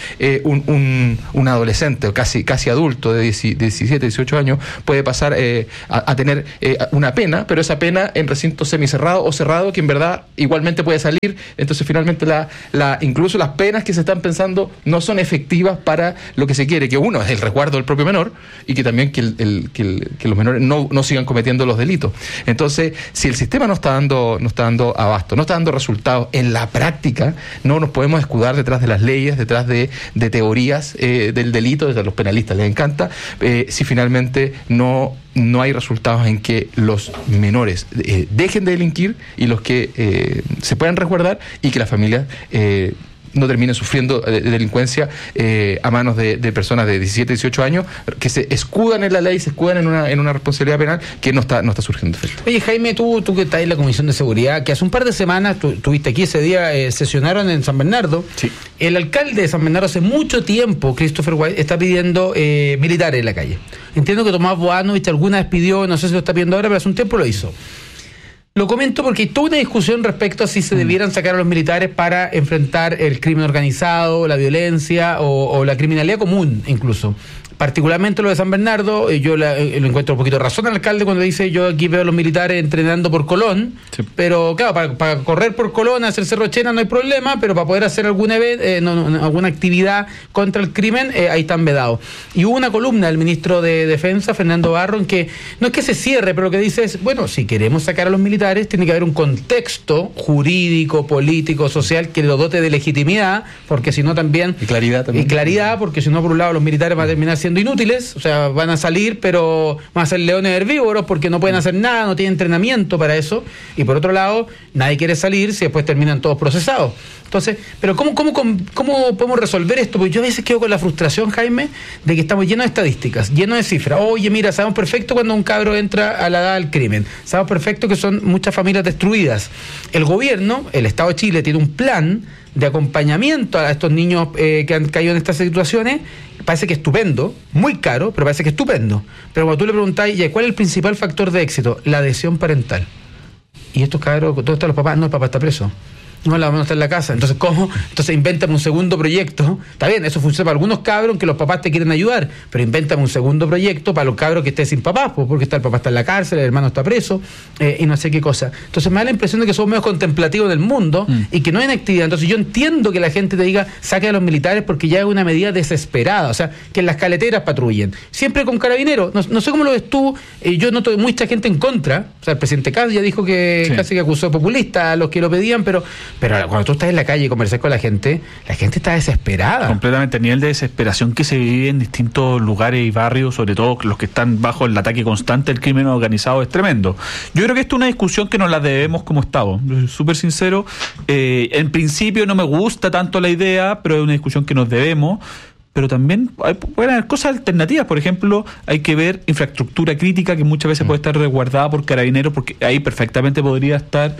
un adolescente o casi adulto de 17, 18 años puede pasar a tener una pena, pero esa pena en recinto semicerrado o cerrado, que en verdad igualmente puede salir. Entonces finalmente incluso las penas que se están pensando no son efectivas para lo que se quiere, que uno es el resguardo del propio menor, y que también que los menores no sigan cometiendo los delitos. Entonces, si el sistema no está dando abasto, no está dando resultados en la práctica, no nos podemos escudar detrás de las leyes, detrás de teorías del delito, desde los penalistas les encanta, si finalmente no hay resultados en que los menores dejen de delinquir y los que se puedan resguardar, y que las familias no terminen sufriendo delincuencia a manos de personas de 17, 18 años que se escudan en la ley, se escudan en una responsabilidad penal que no está surgiendo efecto. Oye, Jaime, tú que estás en la Comisión de Seguridad, que hace un par de semanas tuviste aquí ese día, sesionaron en San Bernardo. Sí. El alcalde de San Bernardo hace mucho tiempo, Christopher White, está pidiendo militares en la calle. Entiendo que Tomás Boanovich alguna vez pidió, no sé si lo está pidiendo ahora, pero hace un tiempo lo hizo. Lo comento porque hay toda una discusión respecto a si se debieran sacar a los militares para enfrentar el crimen organizado, la violencia o la criminalidad común incluso. Particularmente lo de San Bernardo, yo lo encuentro un poquito de razón al alcalde cuando dice: yo aquí veo a los militares entrenando por Colón, sí. Pero claro, para correr por Colón, hacer Cerro Chena no hay problema, pero para poder hacer algún alguna actividad contra el crimen, ahí están vedados. Y hubo una columna del ministro de Defensa, Fernando Barro, en que no es que se cierre, pero lo que dice es: bueno, si queremos sacar a los militares, tiene que haber un contexto jurídico, político, social, que lo dote de legitimidad, porque si no también... Y claridad también. Y claridad, porque si no, por un lado, los militares van a terminar siendo inútiles, o sea, van a salir, pero van a ser leones herbívoros porque no pueden hacer nada, no tienen entrenamiento para eso, y por otro lado, nadie quiere salir si después terminan todos procesados. Entonces, pero ¿cómo podemos resolver esto? Porque yo a veces quedo con la frustración, Jaime, de que estamos llenos de estadísticas, llenos de cifras. Oye, mira, sabemos perfecto cuando un cabro entra a la edad del crimen. Sabemos perfecto que son muchas familias destruidas. El gobierno, el Estado de Chile, tiene un plan de acompañamiento a estos niños que han caído en estas situaciones. Parece que estupendo, muy caro, pero parece que estupendo. Pero cuando tú le preguntás, ¿cuál es el principal factor de éxito? La adhesión parental. Y estos cabros, ¿dónde están los papás? No, el papá está preso. No, la mamá no está en la casa. Entonces, ¿cómo? Entonces, invéntame un segundo proyecto. Está bien, eso funciona para algunos cabros que los papás te quieren ayudar, pero invéntame un segundo proyecto para los cabros que estén sin papás, pues, porque el papá está en la cárcel, el hermano está preso, y no sé qué cosa. Entonces, me da la impresión de que somos medio contemplativos del mundo y que no hay actividad. Entonces, yo entiendo que la gente te diga, saque a los militares porque ya es una medida desesperada. O sea, que en las caleteras patrullen. Siempre con carabineros. No sé cómo lo ves tú. Yo noto mucha gente en contra. O sea, el presidente Kass ya dijo que sí, casi que acusó de populista a los que lo pedían, pero cuando tú estás en la calle y conversas con la gente está desesperada. Completamente. El nivel de desesperación que se vive en distintos lugares y barrios, sobre todo los que están bajo el ataque constante del crimen organizado, es tremendo. Yo creo que esto es una discusión que nos la debemos como Estado. Súper sincero. En principio no me gusta tanto la idea, pero es una discusión que nos debemos. Pero también pueden haber cosas alternativas. Por ejemplo, hay que ver infraestructura crítica que muchas veces puede estar resguardada por carabineros, porque ahí perfectamente podría estar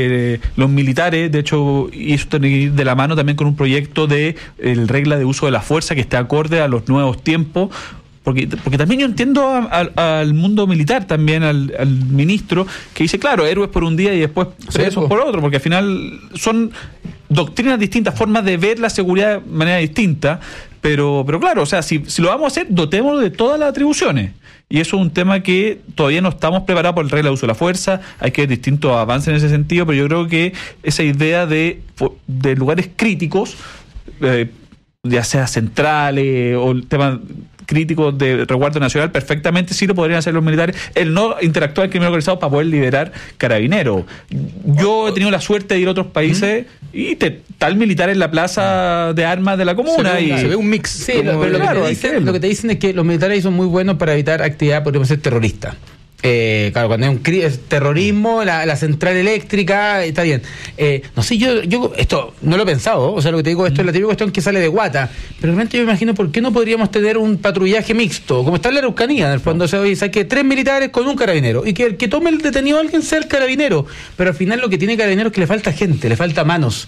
los militares. De hecho, y eso tiene que ir de la mano también con un proyecto de regla de uso de la fuerza que esté acorde a los nuevos tiempos. Porque también yo entiendo al mundo militar, también al ministro, que dice, claro, héroes por un día y después presos por otro, porque al final son doctrinas distintas, formas de ver la seguridad de manera distinta, pero claro, o sea, si lo vamos a hacer, dotémonos de todas las atribuciones. Y eso es un tema que todavía no estamos preparados por el regla de uso de la fuerza, hay que ver distintos avances en ese sentido, pero yo creo que esa idea de lugares críticos, ya sea centrales o el tema críticos de resguardo nacional, perfectamente sí lo podrían hacer los militares, el no interactuar con el crimen organizado para poder liberar carabineros. Yo he tenido la suerte de ir a otros países y está el militar en la plaza de armas de la comuna. Se ve un mix. Sí, pero lo que te dicen es que los militares son muy buenos para evitar actividad, podríamos ser terrorista. Claro, cuando hay terrorismo, la central eléctrica, está bien. No sé, yo esto no lo he pensado, o sea, lo que te digo, esto es la típica cuestión que sale de guata, pero realmente yo me imagino por qué no podríamos tener un patrullaje mixto, como está en la Araucanía, en el fondo, o sea, hay que 3 militares con un carabinero, y que el que tome el detenido a alguien sea el carabinero, pero al final lo que tiene carabinero es que le falta gente, le falta manos.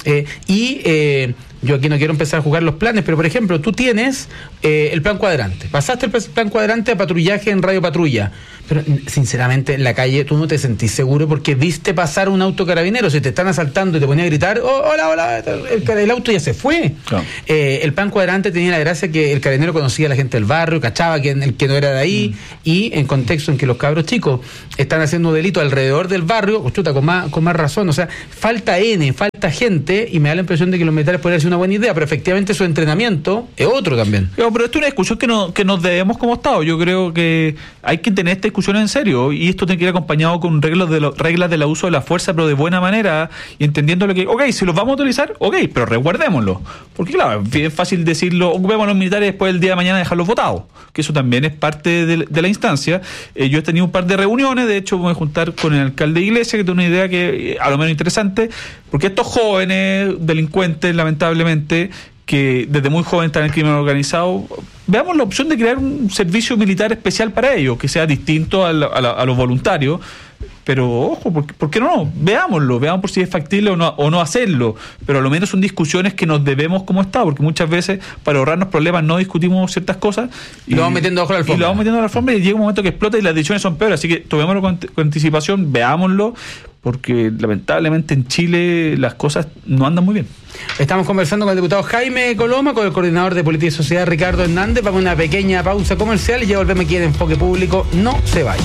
Sí. Yo aquí no quiero empezar a jugar los planes, pero por ejemplo, tú tienes el plan cuadrante. Pasaste el plan cuadrante a patrullaje en radio patrulla. Pero sinceramente en la calle tú no te sentís seguro porque viste pasar un auto carabinero. Si te están asaltando y te ponías a gritar, hola, el auto ya se fue. Claro. El plan cuadrante tenía la gracia que el carabinero conocía a la gente del barrio, cachaba el que no era de ahí, y en contexto en que los cabros chicos están haciendo delito alrededor del barrio, chuta, con más razón. O sea, falta gente, y me da la impresión de que los militares podrían ser una buena idea, pero efectivamente su entrenamiento es otro también. Pero esto es una discusión que nos debemos como Estado. Yo creo que hay que tener esta discusión en serio, y esto tiene que ir acompañado con reglas del uso de la fuerza, pero de buena manera, y entendiendo lo que, si los vamos a utilizar, pero resguardémoslo. Porque claro, es fácil decirlo, ocupemos a los militares después del día de mañana dejarlos votados, que eso también es parte de la instancia. Yo he tenido un par de reuniones, de hecho voy a juntar con el alcalde de Iglesia, que tiene una idea que a lo menos interesante, porque estos jóvenes delincuentes, lamentablemente, que desde muy joven están en el crimen organizado, veamos la opción de crear un servicio militar especial para ellos, que sea distinto a los voluntarios. Pero ojo, ¿por qué no? Veámoslo, veamos por si es factible o no hacerlo, pero a lo menos son discusiones que nos debemos como Estado, porque muchas veces para ahorrarnos problemas no discutimos ciertas cosas y lo vamos metiendo bajo la alfombra. Y lo vamos metiendo a la alfombra y llega un momento que explota y las decisiones son peores, así que tomémoslo con anticipación, veámoslo, porque lamentablemente en Chile las cosas no andan muy bien. Estamos conversando con el diputado Jaime Coloma, con el coordinador de Política y Sociedad Ricardo Hernández. Vamos a una pequeña pausa comercial y ya volvemos aquí en Enfoque Público. No se vaya.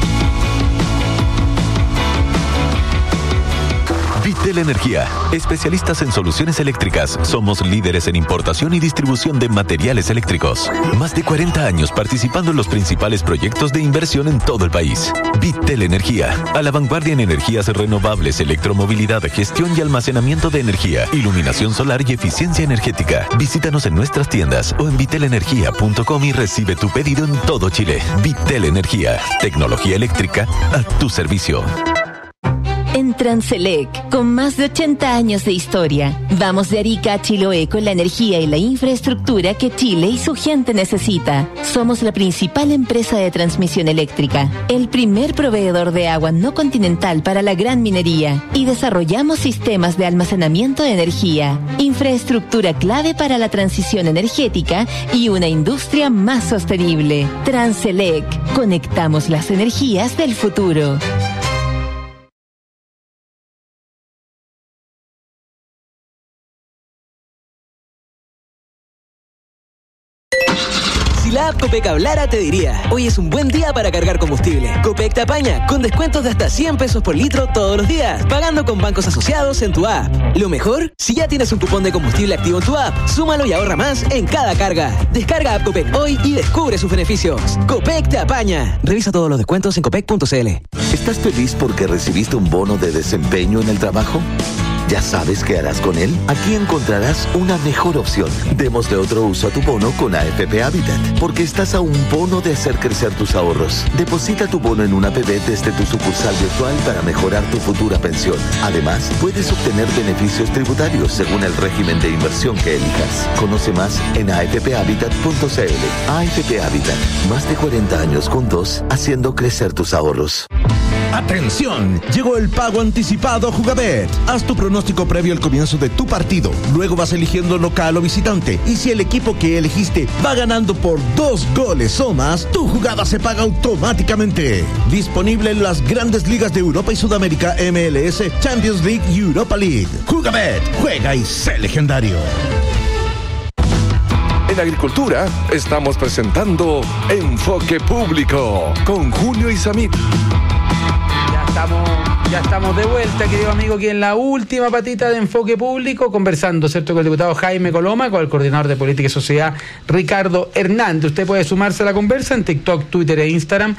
Vitel Energía, especialistas en soluciones eléctricas. Somos líderes en importación y distribución de materiales eléctricos. Más de 40 años participando en los principales proyectos de inversión en todo el país. Vitel Energía, a la vanguardia en energías renovables, electromovilidad, gestión y almacenamiento de energía, iluminación solar y eficiencia energética. Visítanos en nuestras tiendas o en vitelenergia.com y recibe tu pedido en todo Chile. Vitel Energía, tecnología eléctrica a tu servicio. En Transelec, con más de 80 años de historia, vamos de Arica a Chiloé con la energía y la infraestructura que Chile y su gente necesita. Somos la principal empresa de transmisión eléctrica, el primer proveedor de agua no continental para la gran minería, y desarrollamos sistemas de almacenamiento de energía, infraestructura clave para la transición energética y una industria más sostenible. Transelec, conectamos las energías del futuro. Si la app Copec hablara, te diría: hoy es un buen día para cargar combustible. Copec te apaña con descuentos de hasta 100 pesos por litro todos los días, pagando con bancos asociados en tu app. Lo mejor, si ya tienes un cupón de combustible activo en tu app, súmalo y ahorra más en cada carga. Descarga app Copec hoy y descubre sus beneficios. Copec te apaña. Revisa todos los descuentos en copec.cl. ¿Estás feliz porque recibiste un bono de desempeño en el trabajo? ¿Ya sabes qué harás con él? Aquí encontrarás una mejor opción. Démosle otro uso a tu bono con AFP Habitat, porque estás a un bono de hacer crecer tus ahorros. Deposita tu bono en una APB desde tu sucursal virtual para mejorar tu futura pensión. Además, puedes obtener beneficios tributarios según el régimen de inversión que elijas. Conoce más en afphabitat.cl. AFP Habitat, más de 40 años juntos, haciendo crecer tus ahorros. ¡Atención! Llegó el pago anticipado a Jugabet. Haz tu pronóstico previo al comienzo de tu partido. Luego vas eligiendo local o visitante. Y si el equipo que elegiste va ganando por 2 goles o más, tu jugada se paga automáticamente. Disponible en las grandes ligas de Europa y Sudamérica, MLS, Champions League y Europa League. Jugabet, juega y sé legendario. En Agricultura estamos presentando Enfoque Público con Julio Isamit. Ya estamos Ya estamos de vuelta, querido amigo, aquí en la última patita de Enfoque Público, conversando, ¿cierto?, con el diputado Jaime Coloma, con el coordinador de Política y Sociedad, Ricardo Hernández. Usted puede sumarse a la conversa en TikTok, Twitter e Instagram,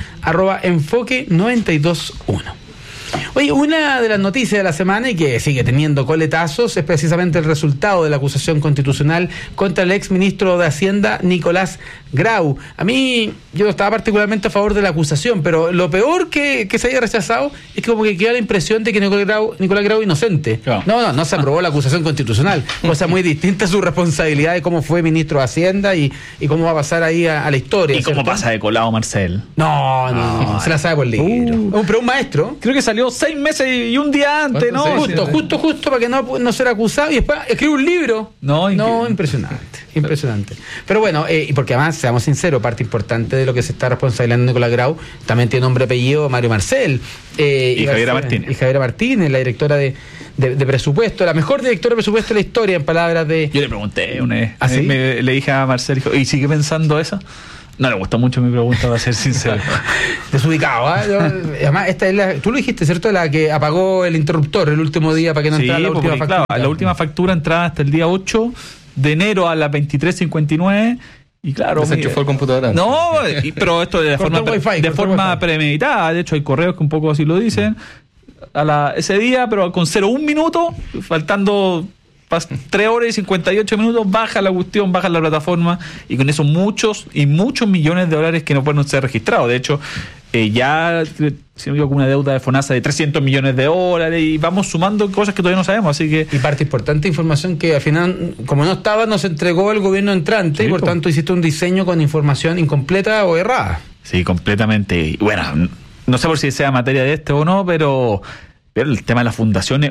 @enfoque921. Oye, una de las noticias de la semana y que sigue teniendo coletazos es precisamente el resultado de la acusación constitucional contra el exministro de Hacienda, Nicolás Grau. A mí, yo no estaba particularmente a favor de la acusación, pero lo peor que se haya rechazado es que como que queda la impresión de que Nicolás Grau inocente. Claro. No se aprobó la acusación constitucional, cosa muy distinta a su responsabilidad de cómo fue ministro de Hacienda y cómo va a pasar ahí a la historia. ¿Y cómo pasa de colado Marcel? No, se la sabe por libro. Pero un maestro. Creo que salió 6 meses y un día antes, ¿no? Justo para que no ser acusado y después escribe un libro. No, impresionante. Pero bueno, y porque además, seamos sinceros, parte importante de lo que se está responsabilizando Nicolás Grau también tiene nombre y apellido Mario Marcel. Y Javiera Martínez. Y Javiera Martínez, la directora de presupuesto, la mejor directora de presupuesto de la historia, en palabras de... Yo le pregunté una vez, le dije a Marcel, ¿y sigue pensando eso? No le gustó mucho mi pregunta, para ser sincero. Desubicado, además, esta es tú lo dijiste, ¿cierto? La que apagó el interruptor el último día para que no entrara la última factura. Claro, la última factura entraba hasta el día 8 de enero a las 23:59. Y claro, se enchufó el computador. No, pero esto de forma premeditada. De hecho, hay correos que un poco así lo dicen. Ese día, pero con 0,1 minuto, faltando 3 horas y 58 minutos, baja la cuestión, baja la plataforma, y con eso muchos millones de dólares que no pueden ser registrados. De hecho, ya se me dio con una deuda de FONASA de 300 millones de dólares y vamos sumando cosas que todavía no sabemos, así que... Y parte importante de información que al final, como no estaba, nos entregó el gobierno entrante, y por tanto hiciste un diseño con información incompleta o errada. Sí, completamente. Y bueno, no sé por si sea materia de o no, pero el tema de las fundaciones,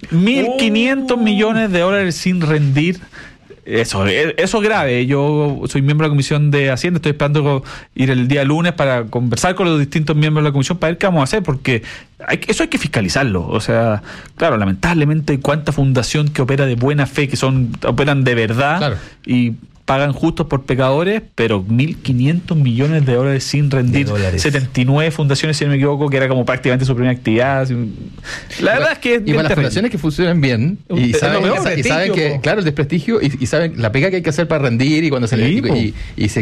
1.500 millones de dólares sin rendir. Eso es grave. Yo soy miembro de la Comisión de Hacienda, estoy esperando ir el día lunes para conversar con los distintos miembros de la Comisión para ver qué vamos a hacer, porque eso hay que fiscalizarlo. O sea, claro, lamentablemente hay cuánta fundación que opera de buena fe, que operan de verdad, claro, y pagan justos por pecadores, pero 1.500 millones de dólares sin rendir. 79 fundaciones, si no me equivoco, que era como prácticamente su primera actividad. La verdad es que es y para las fundaciones que funcionan bien y saben que, claro, el desprestigio y saben la pega que hay que hacer para rendir, y cuando se les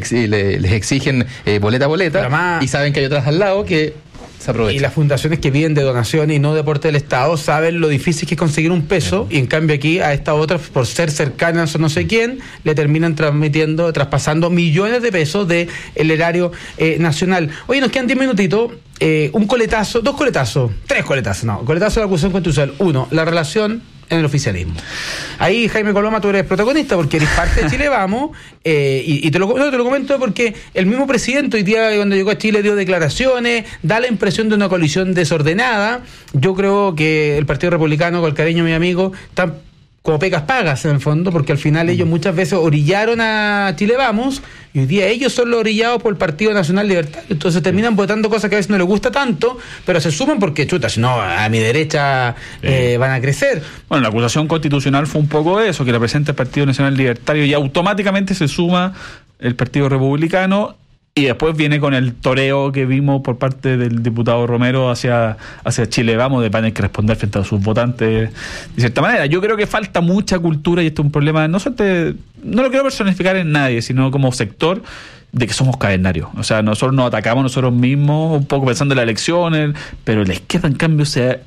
exigen boleta a boleta, y saben que hay otras al lado que se aprovechan. Y las fundaciones que viven de donaciones y no de aporte del Estado saben lo difícil que es conseguir un peso, y en cambio aquí a estas otras, por ser cercanas o no sé quién, le terminan traspasando millones de pesos del erario nacional. Oye, nos quedan 10 minutitos. Un coletazo, 2 coletazos, 3 coletazos, coletazo de la acusación constitucional. 1, la relación en el oficialismo. Ahí, Jaime Coloma, tú eres protagonista porque eres parte de Chile Vamos, y te lo comento porque el mismo presidente hoy día, cuando llegó a Chile, dio declaraciones, da la impresión de una coalición desordenada. Yo creo que el Partido Republicano, con el cariño de mi amigo, está como pecas pagas en el fondo, porque al final ellos muchas veces orillaron a Chile Vamos, y hoy día ellos son los orillados por el Partido Nacional Libertario. Entonces terminan votando cosas que a veces no les gusta tanto, pero se suman porque, chuta, si no, a mi derecha van a crecer. Bueno, la acusación constitucional fue un poco eso, que representa el Partido Nacional Libertario, y automáticamente se suma el Partido Republicano. Y después viene con el toreo que vimos por parte del diputado Romero hacia Chile Vamos, de tener que responder frente a sus votantes de cierta manera. Yo creo que falta mucha cultura, y esto es un problema, no lo quiero personificar en nadie, sino como sector, de que somos cavernarios. O sea, nosotros nos atacamos nosotros mismos, un poco pensando en las elecciones, pero la izquierda, en cambio,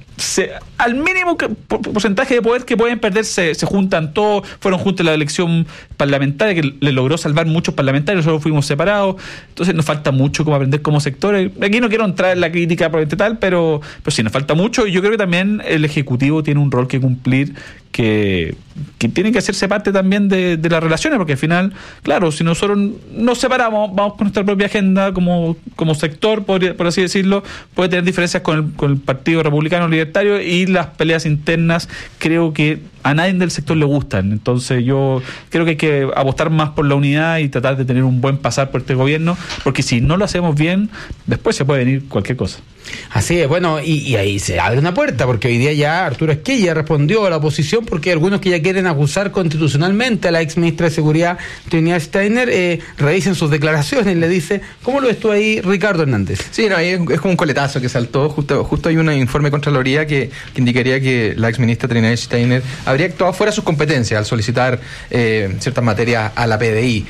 al mínimo porcentaje de poder que pueden perder, se juntan todos. Fueron juntos en la elección parlamentaria, que le logró salvar muchos parlamentarios, nosotros fuimos separados. Entonces nos falta mucho como aprender como sectores. Aquí no quiero entrar en la crítica probablemente tal, pero sí, nos falta mucho, y yo creo que también el Ejecutivo tiene un rol que cumplir, que tiene que hacerse parte también de las relaciones, porque al final, claro, si nosotros nos separamos, vamos con nuestra propia agenda como sector, por así decirlo, puede tener diferencias con el Partido Republicano Libertario, y las peleas internas creo que a nadie del sector le gustan. Entonces yo creo que hay que apostar más por la unidad y tratar de tener un buen pasar por este gobierno, porque si no lo hacemos bien, después se puede venir cualquier cosa. Así es, bueno, y ahí se abre una puerta, porque hoy día ya Arturo Esquella respondió a la oposición, porque hay algunos que ya quieren acusar constitucionalmente a la ex ministra de Seguridad, Trinidad Steiner. Revisen sus declaraciones, le dice. ¿Cómo lo ves tú ahí, Ricardo Hernández? Sí, no, ahí es como un coletazo que saltó. Justo hay un informe de Contraloría que indicaría que la ex ministra Trinidad Steiner habría actuado fuera de sus competencias al solicitar ciertas materias a la PDI.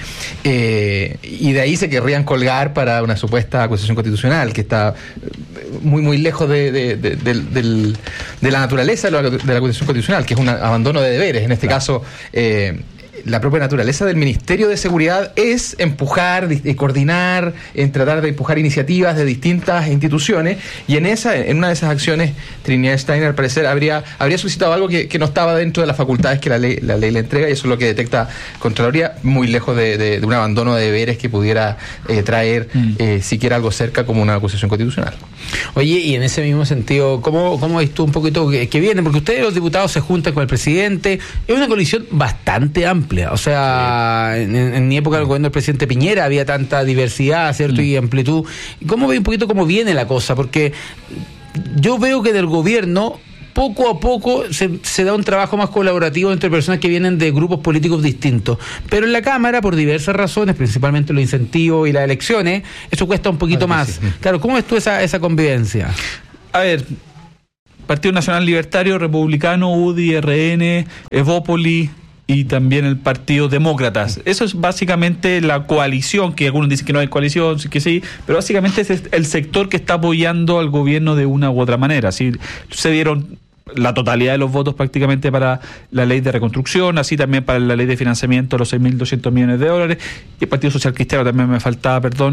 Y de ahí se querrían colgar para una supuesta acusación constitucional, que está muy lejos de la naturaleza de la acusación constitucional, que es un abandono de deberes. En este caso, la propia naturaleza del Ministerio de Seguridad es empujar, coordinar, en tratar de empujar iniciativas de distintas instituciones, y en una de esas acciones Trinidad Steiner, al parecer, habría solicitado algo que no estaba dentro de las facultades que la ley le entrega, y eso es lo que detecta Contraloría, muy lejos de un abandono de deberes que pudiera traer siquiera algo cerca como una acusación constitucional. Oye, y en ese mismo sentido, ¿cómo ves tú un poquito que viene? Porque ustedes, los diputados, se juntan con el presidente, es una coalición bastante amplia. O sea, en mi época del gobierno del presidente Piñera había tanta diversidad, ¿cierto? Y amplitud. ¿Cómo ve un poquito cómo viene la cosa? Porque yo veo que del gobierno poco a poco se da un trabajo más colaborativo entre personas que vienen de grupos políticos distintos. Pero en la Cámara, por diversas razones, principalmente los incentivos y las elecciones, eso cuesta un poquito más. Sí. Claro, ¿cómo ves tú esa convivencia? A ver, Partido Nacional Libertario, Republicano, UDI, RN, Evópoli y también el Partido Demócratas. Eso es básicamente la coalición, que algunos dicen que no hay coalición, que sí, pero básicamente es el sector que está apoyando al gobierno de una u otra manera. Así se dieron la totalidad de los votos prácticamente para la ley de reconstrucción, así también para la ley de financiamiento, los 6.200 millones de dólares, y el Partido Social Cristiano también me faltaba, creo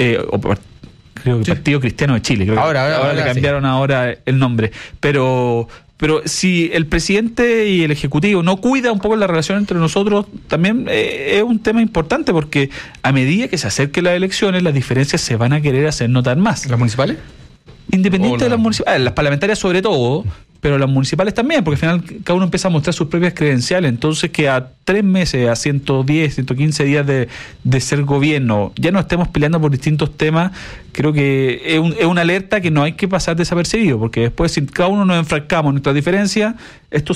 que Partido Cristiano de Chile, creo ahora le cambiaron ahora el nombre, pero si el presidente y el Ejecutivo no cuida un poco la relación entre nosotros, también es un tema importante, porque a medida que se acerquen las elecciones, las diferencias se van a querer hacer notar más. ¿Las municipales? Independiente de las municipales, las parlamentarias sobre todo, pero las municipales también, porque al final cada uno empieza a mostrar sus propias credenciales. Entonces, que a 3 meses, a 110, 115 días de ser gobierno, ya no estemos peleando por distintos temas, creo que es una alerta que no hay que pasar desapercibido, porque después, si cada uno nos enfrascamos en nuestras diferencias, esto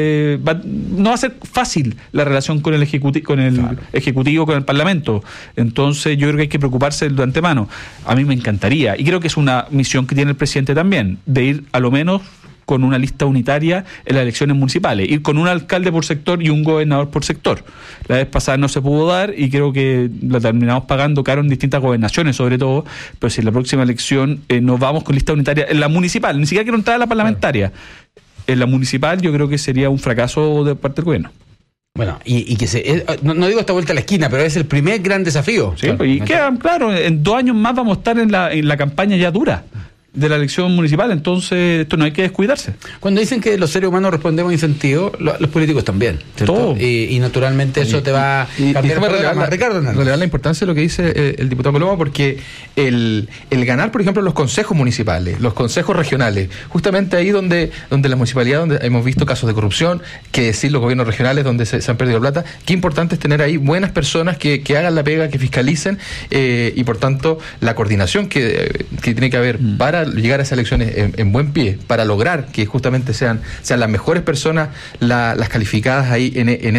no va a ser fácil la relación con el Ejecutivo, con el Parlamento. Entonces, yo creo que hay que preocuparse de antemano. A mí me encantaría, y creo que es una misión que tiene el presidente también, de ir a lo menos con una lista unitaria en las elecciones municipales, ir con un alcalde por sector y un gobernador por sector. La vez pasada no se pudo dar y creo que la terminamos pagando caro en distintas gobernaciones sobre todo, pero si en la próxima elección nos vamos con lista unitaria en la municipal, ni siquiera quiero entrar a la parlamentaria, en la municipal yo creo que sería un fracaso de parte del gobierno. Bueno, y que no digo esta vuelta a la esquina, pero es el primer gran desafío. Sí, claro, y claro, en 2 años más vamos a estar en la campaña ya dura de la elección municipal, entonces esto no hay que descuidarse. Cuando dicen que los seres humanos respondemos a incentivos, los políticos también, ¿cierto? Todo. Y naturalmente eso te va a cambiar el programa. Ricardo, relevar la importancia de lo que dice el diputado Coloma, porque el ganar, por ejemplo, los consejos municipales, los consejos regionales, justamente ahí donde las municipalidades, donde hemos visto casos de corrupción, que decir los gobiernos regionales donde se han perdido plata, qué importante es tener ahí buenas personas que hagan la pega, que fiscalicen, y por tanto la coordinación que tiene que haber para llegar a esas elecciones en buen pie, para lograr que justamente sean las mejores personas las calificadas ahí en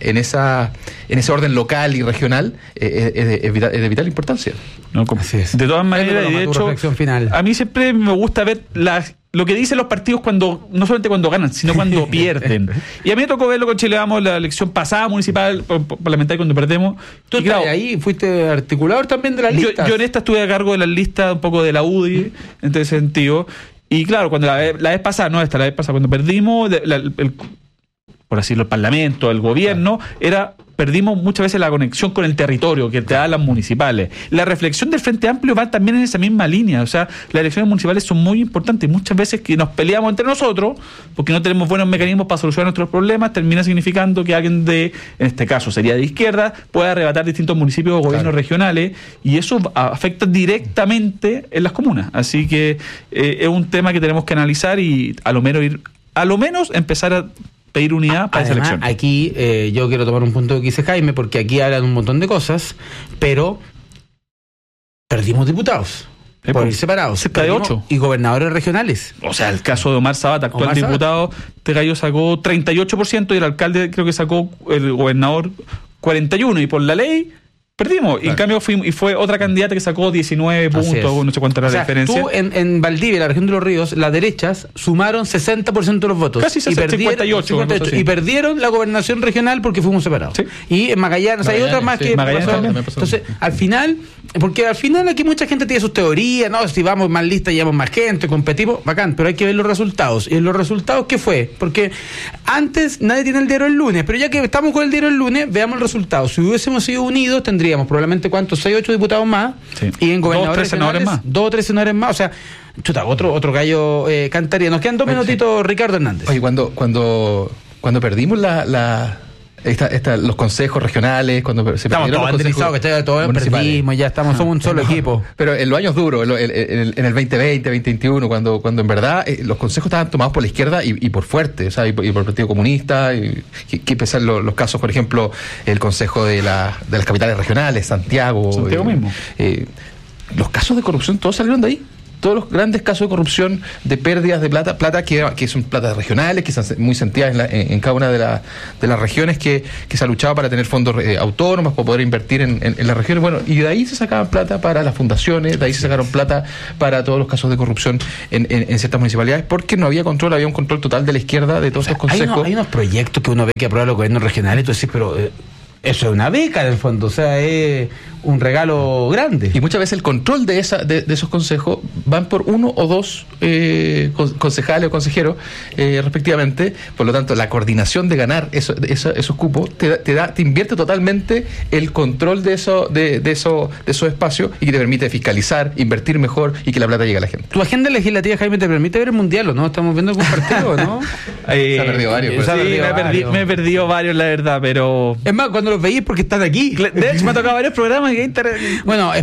ese orden local y regional, es de vital importancia. No, de todas maneras, y de hecho, a mí siempre me gusta ver lo que dicen los partidos no solamente cuando ganan, sino cuando pierden. Y a mí me tocó verlo con Chile Vamos, la elección pasada municipal, parlamentaria, cuando perdemos. ¿Tú estás ahí? ¿Fuiste articulador también de las listas? Yo en esta estuve a cargo de las listas, un poco de la UDI, en ese sentido. Y claro, cuando la vez pasada, cuando perdimos, por decirlo, el Parlamento, el gobierno, perdimos muchas veces la conexión con el territorio que te dan las municipales. La reflexión del Frente Amplio va también en esa misma línea. O sea, las elecciones municipales son muy importantes. Muchas veces que nos peleamos entre nosotros porque no tenemos buenos mecanismos para solucionar nuestros problemas, termina significando que alguien en este caso sería de izquierda, pueda arrebatar distintos municipios o gobiernos regionales, y eso afecta directamente en las comunas. Así que es un tema que tenemos que analizar y a lo menos empezar a pedir unidad para esa elección. Aquí yo quiero tomar un punto que dice Jaime, porque aquí hablan un montón de cosas, pero perdimos diputados. Por ir separados. Cerca de 8. Y gobernadores regionales. O sea, el caso de Omar Sabat, actual diputado, este gallo sacó 38% y el alcalde creo que sacó, el gobernador, 41%. Y por la ley perdimos. Claro. Y en cambio fue otra candidata que sacó 19 puntos, no sé cuánta era la diferencia. Tú en Valdivia, la región de los ríos, las derechas sumaron 60% de los votos. Casi 58. Y perdieron la gobernación regional porque fuimos separados. Sí. Y en Magallanes, hay otras más que Magallanes también. Entonces, al final aquí mucha gente tiene sus teorías, ¿no? Si vamos más listas, llevamos más gente, competimos, bacán, pero hay que ver los resultados. ¿Y los resultados qué fue? Porque antes nadie tiene el diario el lunes, pero ya que estamos con el diario el lunes, veamos el resultado. Si hubiésemos sido unidos, tendríamos probablemente, ¿cuántos? 6 o 8 diputados más. Sí. Y en gobernadores 2 o 3 senadores más. O sea, chuta, otro gallo cantaría. Nos quedan 2 minutitos, Ricardo Hernández. Oye, cuando perdimos los consejos regionales, cuando se estamos todos anderizados, que está todo municipalismo, ya somos un solo equipo. Pero en los años duros, en el 2020, 2021, cuando en verdad los consejos estaban tomados por la izquierda y por fuerte, o sea, y por el Partido Comunista, que empezar los casos, por ejemplo, el consejo de las capitales regionales, Santiago mismo. Los casos de corrupción todos salieron de ahí. Todos los grandes casos de corrupción, de pérdidas de plata que son platas regionales, que están muy sentidas en cada una de las regiones, que se ha luchado para tener fondos autónomos, para poder invertir en las regiones. Bueno, y de ahí se sacaban plata para las fundaciones, de ahí se sacaron plata para todos los casos de corrupción en ciertas municipalidades, porque no había control, había un control total de la izquierda de todos estos consejos. Hay unos proyectos que uno ve que aprueban los gobiernos regionales y tú decís, pero eso es una beca en el fondo, o sea, es un regalo grande. Y muchas veces el control de esos consejos van por 1 o 2 concejales o consejeros respectivamente. Por lo tanto, la coordinación de ganar esos cupos te invierte totalmente el control de esos espacios y que te permite fiscalizar, invertir mejor y que la plata llegue a la gente. ¿Tu agenda legislativa, Jaime, te permite ver el mundial o no? Estamos viendo algún partido, ¿no? Se ha perdido varios. Pues. Me he perdido varios, la verdad, pero... Es más, cuando los veis porque están aquí. De hecho, me ha tocado varios programas. Bueno,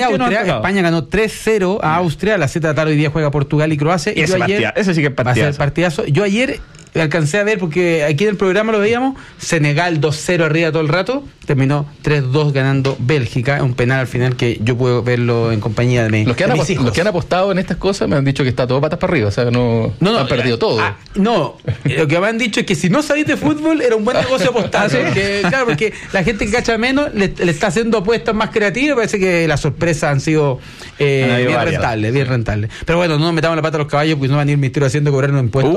España ganó 3-0 a Austria. A las 7 de la tarde hoy día juega Portugal y Croacia. Y ese sí que es partidazo. Va a ser partidazo. Yo ayer alcancé a ver, porque aquí en el programa lo veíamos, Senegal 2-0 arriba todo el rato, terminó 3-2 ganando Bélgica, un penal al final que yo puedo verlo en compañía de los que han apostado en estas cosas me han dicho que está todo patas para arriba, o sea, no han perdido todo. Lo que me han dicho es que si no sabéis de fútbol era un buen negocio apostar, porque la gente que cacha menos le está haciendo apuestas más creativas. Parece que las sorpresas han sido bien rentables. Pero bueno, no nos metamos la pata a los caballos, porque no van a ir el ministerio haciendo cobrarnos impuestos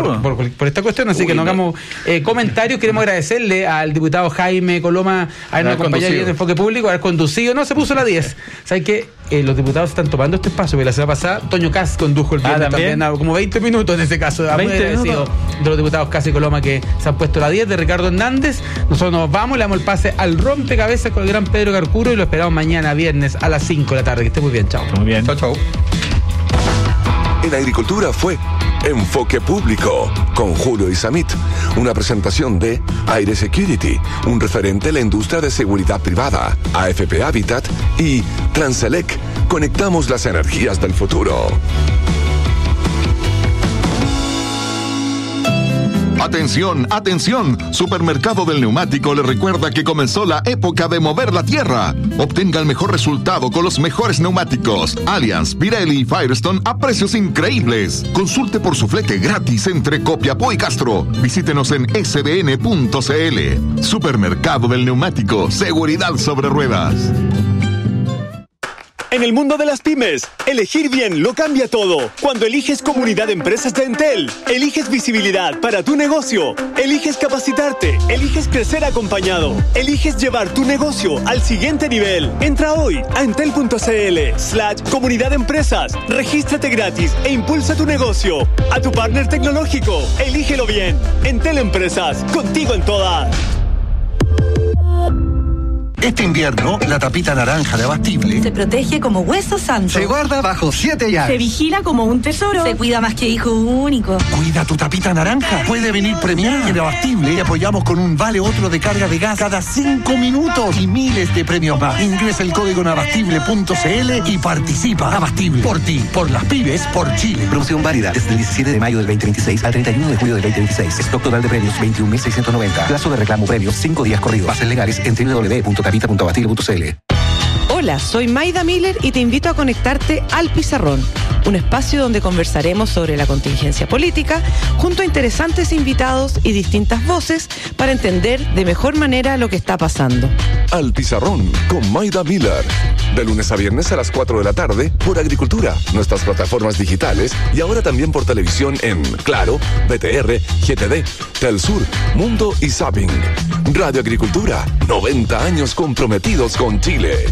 por esta cuestión, así que no hagamos comentarios. Queremos agradecerle al diputado Jaime Coloma habernos acompañado en Enfoque Público, haber conducido. No, se puso la 10. ¿Sabes qué? Los diputados están tomando este espacio, porque la semana pasada Toño Caz condujo el viernes también, como 20 minutos en ese caso. 20 minutos de los diputados Caz y Coloma que se han puesto la 10 de Ricardo Hernández. Nosotros nos vamos, le damos el pase al rompecabezas con el gran Pedro Carcuro y lo esperamos mañana viernes a las 5 de la tarde. Que esté muy bien, chao. Muy bien. Chao. En Agricultura fue Enfoque Público con Julio Isamit, una presentación de Aire Security, un referente en la industria de seguridad privada, AFP Habitat y Transelec. Conectamos las energías del futuro. Atención, atención. Supermercado del Neumático le recuerda que comenzó la época de mover la tierra. Obtenga el mejor resultado con los mejores neumáticos Allianz, Pirelli y Firestone a precios increíbles. Consulte por su flete gratis entre Copiapó y Castro. Visítenos en sdn.cl. Supermercado del Neumático, seguridad sobre ruedas. En el mundo de las pymes, elegir bien lo cambia todo. Cuando eliges Comunidad de Empresas de Entel, eliges visibilidad para tu negocio, eliges capacitarte, eliges crecer acompañado, eliges llevar tu negocio al siguiente nivel. Entra hoy a entel.cl/Comunidad de Empresas, regístrate gratis e impulsa tu negocio. A tu partner tecnológico, elígelo bien. Entel Empresas, contigo en todas. Este invierno, la tapita naranja de Abastible se protege como hueso santo. se guarda bajo 7 llaves. Se vigila como un tesoro. Se cuida más que hijo único. Cuida tu tapita naranja. Puede venir premiada. En Abastible y apoyamos con un vale otro de carga de gas cada 5 minutos y miles de premios más. Ingresa el código en abastible.cl y participa. Abastible. Por ti, por las pymes, por Chile. Promoción válida desde el 17 de mayo del 2026 al 31 de julio del 2026. Stock total de premios 21.690. Plazo de reclamo premios 5 días corridos. Bases legales en www.tapita.abastible.cl. Hola, soy Maida Miller y te invito a conectarte al Pizarrón, un espacio donde conversaremos sobre la contingencia política junto a interesantes invitados y distintas voces para entender de mejor manera lo que está pasando. Al Pizarrón con Maida Miller. De lunes a viernes a las 4 de la tarde por Agricultura, nuestras plataformas digitales y ahora también por televisión en Claro, BTR, GTD, Telsur, Mundo y Zapping. Radio Agricultura, 90 años comprometidos con Chile.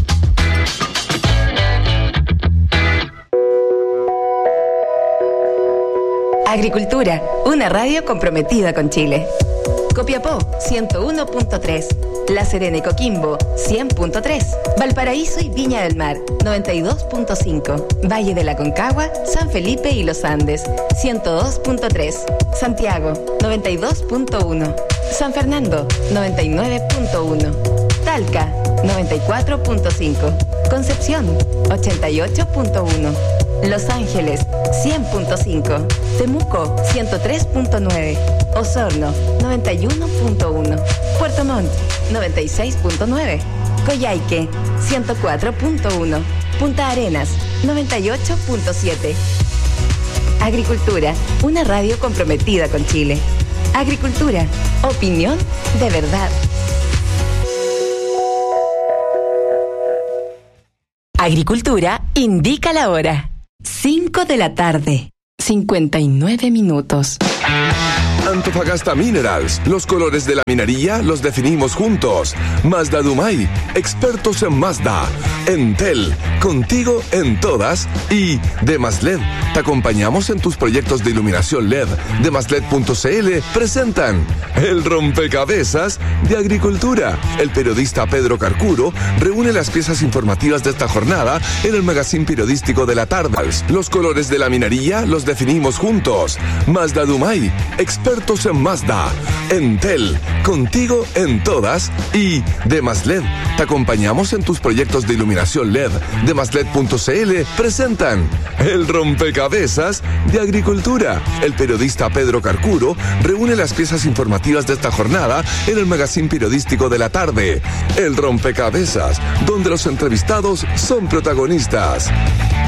Agricultura, una radio comprometida con Chile. Copiapó, 101.3. La Serena y Coquimbo, 100.3. Valparaíso y Viña del Mar, 92.5. Valle de la Concagua, San Felipe y Los Andes, 102.3. Santiago, 92.1. San Fernando, 99.1. Talca, 94.5. Concepción, 88.1. Los Ángeles, 100.5. Temuco, 103.9. Osorno, 91.1. Puerto Montt, 96.9. Coyhaique, 104.1. Punta Arenas, 98.7. Agricultura, una radio comprometida con Chile. Agricultura, opinión de verdad. Agricultura indica la hora. 5 de la tarde, 59 minutos. Antofagasta Minerals, los colores de la minería los definimos juntos. Mazda Dumay, expertos en Mazda. Entel, contigo en todas. Y DemasLed, te acompañamos en tus proyectos de iluminación LED. DemasLed.cl presentan el rompecabezas de Agricultura. El periodista Pedro Carcuro reúne las piezas informativas de esta jornada en el magazine periodístico de la tarde. Los colores de la minería los definimos juntos. Mazda Dumay, expertos en Mazda. Entel, contigo en todas. Y DemasLed, te acompañamos en tus proyectos de iluminación LED. DemasLed.cl presentan el rompecabezas de Agricultura. El periodista Pedro Carcuro reúne las piezas informativas de esta jornada en el magazine periodístico de la tarde. El rompecabezas, donde los entrevistados son protagonistas.